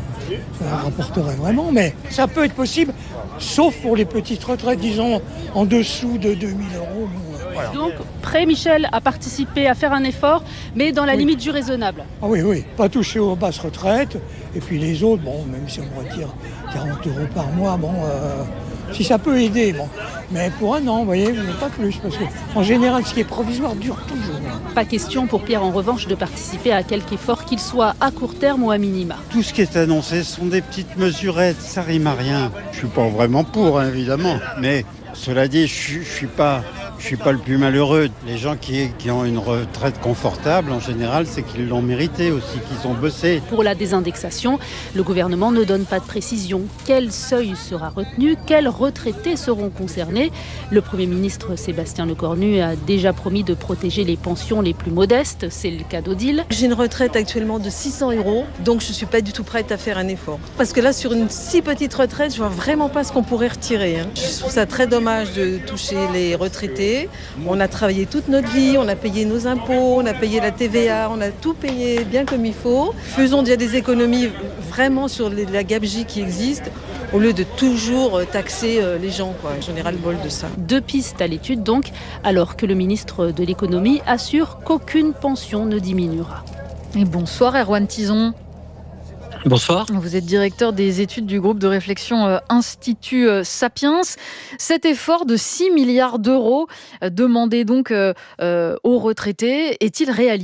ça rapporterait vraiment, mais ça peut être possible, sauf pour les petites retraites, disons, en dessous de 2 000 €. Voilà. Donc, prêt, Michel, à participer, à faire un effort, mais dans la limite du raisonnable. Ah oui, pas toucher aux basses retraites, et puis les autres, bon, même si on retire 40 € par mois, bon, si ça peut aider, bon. Mais pour 1 an, vous voyez, pas plus, parce qu'en général, ce qui est provisoire dure toujours. Pas question pour Pierre, en revanche, de participer à quelque effort, qu'il soit à court terme ou à minima. Tout ce qui est annoncé sont des petites mesurettes, ça rime à rien. Je suis pas vraiment pour, hein, évidemment, mais cela dit, je suis pas le plus malheureux. Les gens qui ont une retraite confortable, en général, c'est qu'ils l'ont mérité aussi, qu'ils ont bossé. Pour la désindexation, le gouvernement ne donne pas de précision. Quel seuil sera retenu? Quels retraités seront concernés? Le Premier ministre Sébastien Lecornu a déjà promis de protéger les pensions les plus modestes. C'est le cas d'Odile. J'ai une retraite actuellement de 600 €, donc je ne suis pas du tout prête à faire un effort. Parce que là, sur une si petite retraite, je ne vois vraiment pas ce qu'on pourrait retirer. Je trouve ça très dommage de toucher les retraités. On a travaillé toute notre vie, on a payé nos impôts, on a payé la TVA, on a tout payé bien comme il faut. Faisons déjà des économies vraiment sur la gabegie qui existe, au lieu de toujours taxer les gens, quoi. J'en ai ras-le-bol de ça. 2 pistes à l'étude donc, alors que le ministre de l'économie assure qu'aucune pension ne diminuera. Et bonsoir Erwan Tison. Bonsoir. Vous êtes directeur des études du groupe de réflexion Institut Sapiens. Cet effort de 6 milliards d'euros demandé donc aux retraités, est-il réaliste ?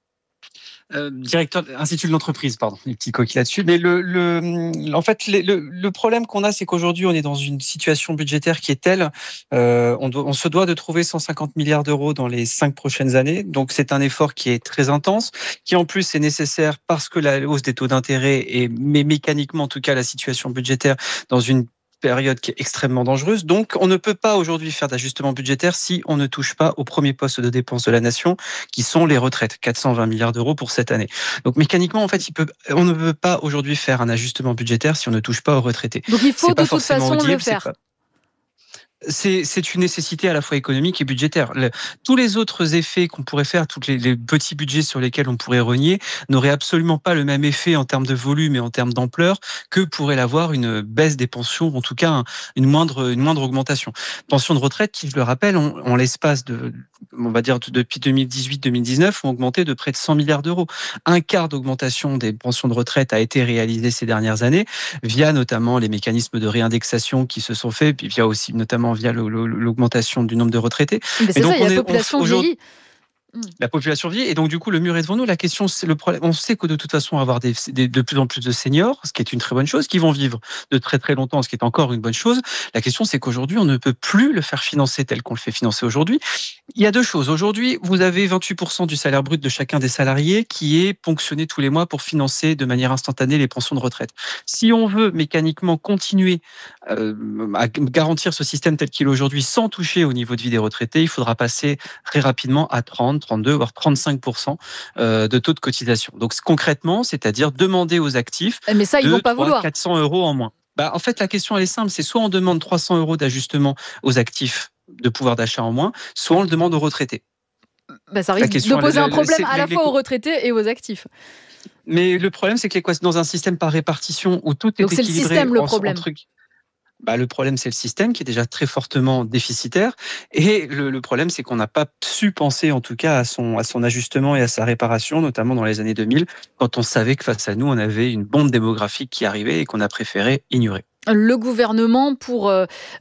Directeur Institut de l'entreprise, pardon, les petits coquilles là-dessus. Mais en fait, le problème qu'on a, c'est qu'aujourd'hui, on est dans une situation budgétaire qui est telle, on se doit de trouver 150 milliards d'euros dans les 5 prochaines années. Donc, c'est un effort qui est très intense, qui en plus est nécessaire parce que la hausse des taux d'intérêt mais mécaniquement, en tout cas, la situation budgétaire dans une période qui est extrêmement dangereuse. Donc, on ne peut pas aujourd'hui faire d'ajustement budgétaire si on ne touche pas au premier poste de dépenses de la nation, qui sont les retraites, 420 milliards d'euros pour cette année. Donc, mécaniquement, en fait, on ne peut pas aujourd'hui faire un ajustement budgétaire si on ne touche pas aux retraités. Donc, il faut de toute façon le faire. C'est une nécessité à la fois économique et budgétaire. Tous les autres effets qu'on pourrait faire, tous les petits budgets sur lesquels on pourrait rogner, n'auraient absolument pas le même effet en termes de volume et en termes d'ampleur que pourrait l'avoir une baisse des pensions, en tout cas une moindre augmentation. Pensions de retraite qui, je le rappelle, en l'espace de, on va dire depuis 2018-2019, ont augmenté de près de 100 milliards d'euros. Un quart d'augmentation des pensions de retraite a été réalisé ces dernières années, via notamment les mécanismes de réindexation qui se sont faits, puis via aussi notamment via l'augmentation du nombre de retraités. Mais c'est ça, il y a la population vieillit. La population vieillit et donc du coup le mur est devant nous. La question, c'est le problème. On sait que de toute façon on va avoir de plus en plus de seniors, ce qui est une très bonne chose, qui vont vivre de très très longtemps, ce qui est encore une bonne chose. La question, c'est qu'aujourd'hui on ne peut plus le faire financer tel qu'on le fait financer aujourd'hui. Il y a deux choses. Aujourd'hui, vous avez 28% du salaire brut de chacun des salariés qui est ponctionné tous les mois pour financer de manière instantanée les pensions de retraite. Si on veut mécaniquement continuer à garantir ce système tel qu'il est aujourd'hui sans toucher au niveau de vie des retraités, il faudra passer très rapidement à 30, 32, voire 35% de taux de cotisation. Donc concrètement, c'est-à-dire demander aux actifs mais ça, ils vont pas vouloir. 400 € en moins. En fait, la question, elle est simple. C'est soit on demande 300 € d'ajustement aux actifs de pouvoir d'achat en moins, soit on le demande aux retraités. Ça risque de poser un problème à la fois aux retraités et aux actifs. Mais le problème, c'est que dans un système par répartition où tout est équilibré... Donc c'est le système le problème. Le problème, c'est le système qui est déjà très fortement déficitaire. Et le problème, c'est qu'on n'a pas su penser, en tout cas, à son ajustement et à sa réparation, notamment dans les années 2000, quand on savait que face à nous, on avait une bombe démographique qui arrivait et qu'on a préféré ignorer. Le gouvernement, pour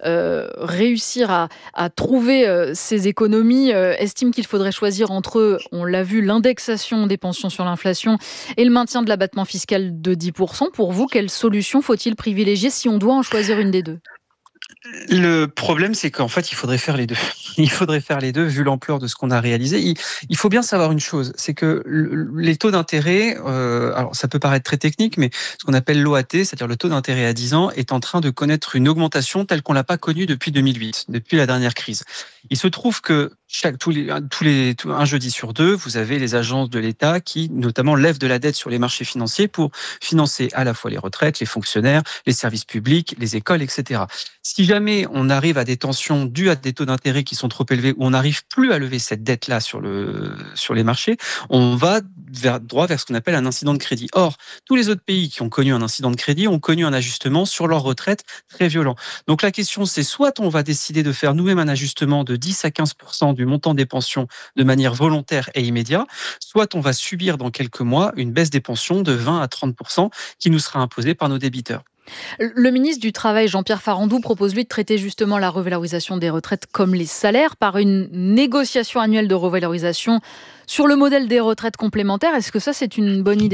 réussir à trouver ces économies, estime qu'il faudrait choisir entre, on l'a vu, l'indexation des pensions sur l'inflation et le maintien de l'abattement fiscal de 10%. Pour vous, quelle solution faut-il privilégier si on doit en choisir une des deux ? Le problème, c'est qu'en fait, il faudrait faire les deux. Il faudrait faire les deux, vu l'ampleur de ce qu'on a réalisé. Il faut bien savoir une chose, c'est que les taux d'intérêt, alors ça peut paraître très technique, mais ce qu'on appelle l'OAT, c'est-à-dire le taux d'intérêt à 10 ans, est en train de connaître une augmentation telle qu'on l'a pas connue depuis 2008, depuis la dernière crise. Il se trouve que un jeudi sur deux, vous avez les agences de l'État qui, notamment, lèvent de la dette sur les marchés financiers pour financer à la fois les retraites, les fonctionnaires, les services publics, les écoles, etc. Si jamais on arrive à des tensions dues à des taux d'intérêt qui sont trop élevés, où on n'arrive plus à lever cette dette-là sur les marchés, on va droit vers ce qu'on appelle un incident de crédit. Or, tous les autres pays qui ont connu un incident de crédit ont connu un ajustement sur leur retraite très violent. Donc la question, c'est soit on va décider de faire nous-mêmes un ajustement de 10 à 15% du montant des pensions de manière volontaire et immédiate, soit on va subir dans quelques mois une baisse des pensions de 20 à 30% qui nous sera imposée par nos débiteurs. Le ministre du Travail, Jean-Pierre Farandou, propose lui de traiter justement la revalorisation des retraites comme les salaires par une négociation annuelle de revalorisation sur le modèle des retraites complémentaires. Est-ce que ça, c'est une bonne idée ?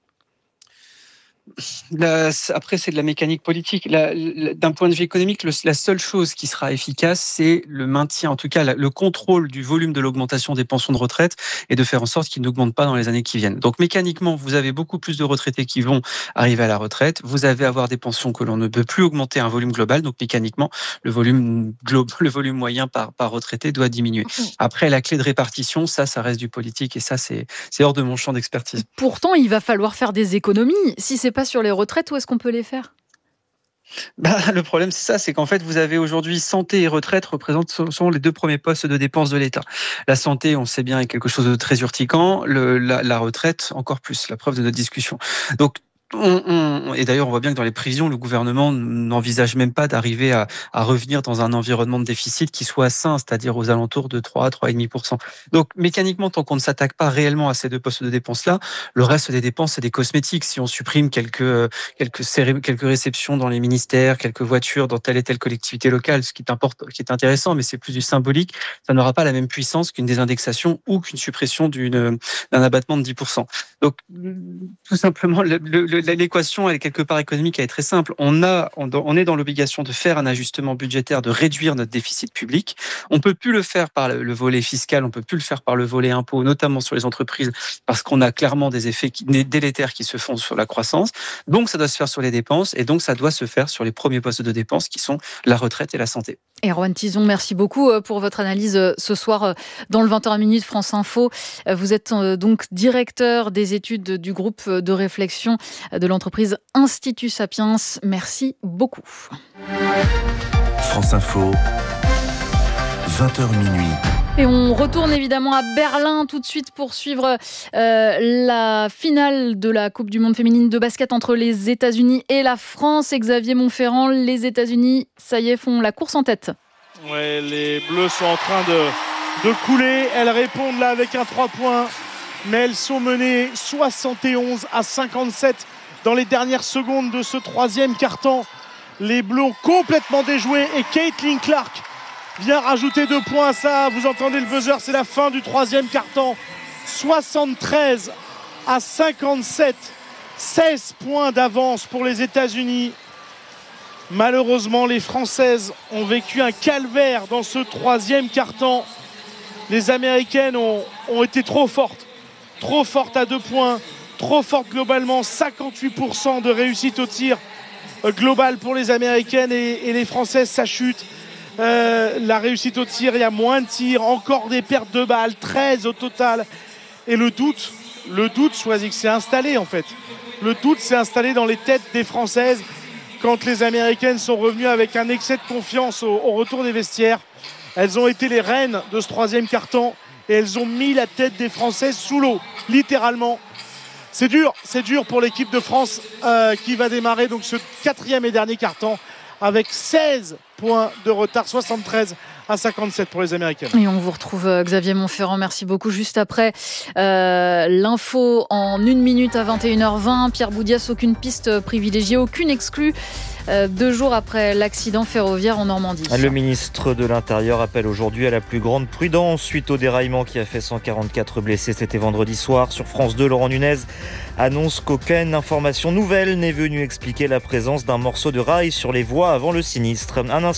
Après, c'est de la mécanique politique. D'un point de vue économique, la seule chose qui sera efficace, c'est le maintien, en tout cas le contrôle du volume de l'augmentation des pensions de retraite et de faire en sorte qu'ils n'augmentent pas dans les années qui viennent. Donc mécaniquement, vous avez beaucoup plus de retraités qui vont arriver à la retraite. Vous allez avoir des pensions que l'on ne peut plus augmenter à un volume global. Donc mécaniquement, le volume moyen par retraité doit diminuer. Après, la clé de répartition, ça reste du politique et ça, c'est hors de mon champ d'expertise. Pourtant, il va falloir faire des économies. Si c'est pas sur les retraites, où est-ce qu'on peut les faire ? Le problème, c'est ça, c'est qu'en fait, vous avez aujourd'hui santé et retraite sont les deux premiers postes de dépenses de l'État. La santé, on sait bien, est quelque chose de très urticant. La retraite, encore plus, la preuve de notre discussion. Donc, et d'ailleurs, on voit bien que dans les prévisions, le gouvernement n'envisage même pas d'arriver à revenir dans un environnement de déficit qui soit sain, c'est-à-dire aux alentours de 3 à 3,5%. Donc, mécaniquement, tant qu'on ne s'attaque pas réellement à ces deux postes de dépenses-là, le reste des dépenses, c'est des cosmétiques. Si on supprime quelques réceptions dans les ministères, quelques voitures dans telle et telle collectivité locale, ce qui est intéressant, mais c'est plus du symbolique, ça n'aura pas la même puissance qu'une désindexation ou qu'une suppression d'un abattement de 10%. Donc, tout simplement, l'équation, elle est quelque part économique, elle est très simple. On est dans l'obligation de faire un ajustement budgétaire, de réduire notre déficit public. On peut plus le faire par le volet fiscal, on peut plus le faire par le volet impôt, notamment sur les entreprises, parce qu'on a clairement des effets délétères qui se font sur la croissance. Donc, ça doit se faire sur les dépenses et donc ça doit se faire sur les premiers postes de dépenses qui sont la retraite et la santé. Erwan Tison, merci beaucoup pour votre analyse ce soir dans le 20h minutes France Info. Vous êtes donc directeur des études du groupe de réflexion de l'entreprise Institut Sapiens. Merci beaucoup. France Info, 20h minuit. Et on retourne évidemment à Berlin tout de suite pour suivre la finale de la Coupe du Monde féminine de basket entre les États-Unis et la France. Xavier Montferrand, les États-Unis, ça y est, font la course en tête. Ouais, les Bleus sont en train de couler. Elles répondent là avec un 3 points, mais elles sont menées 71 à 57 dans les dernières secondes de ce troisième quart-temps. Les Bleus ont complètement déjoué et Caitlin Clark vient rajouter 2 points à ça. Vous entendez le buzzer, c'est la fin du troisième quart-temps. 73-57. 16 points d'avance pour les États-Unis. Malheureusement, les Françaises ont vécu un calvaire dans ce troisième quart-temps. Les Américaines ont été trop fortes à 2 points, trop fortes globalement. 58% de réussite au tir global pour les Américaines et les Françaises, ça chute. La réussite au tir, il y a moins de tirs, encore des pertes de balles, 13 au total. Et le doute, Soisig, s'est installé en fait. Le doute s'est installé dans les têtes des Françaises quand les Américaines sont revenues avec un excès de confiance au retour des vestiaires. Elles ont été les reines de ce troisième quart-temps et elles ont mis la tête des Françaises sous l'eau, littéralement. C'est dur pour l'équipe de France qui va démarrer donc ce quatrième et dernier quart-temps avec 16 points de retard, 73-57 pour les Américaines. Et on vous retrouve Xavier Montferrand, merci beaucoup. Juste après l'info en 1 minute à 21h20, Pierre Boudias, aucune piste privilégiée, aucune exclue 2 jours après l'accident ferroviaire en Normandie. Le ministre de l'Intérieur appelle aujourd'hui à la plus grande prudence suite au déraillement qui a fait 144 blessés. C'était vendredi soir. Sur France 2, Laurent Nunez annonce qu'aucune information nouvelle n'est venue expliquer la présence d'un morceau de rail sur les voies avant le sinistre. Un instant.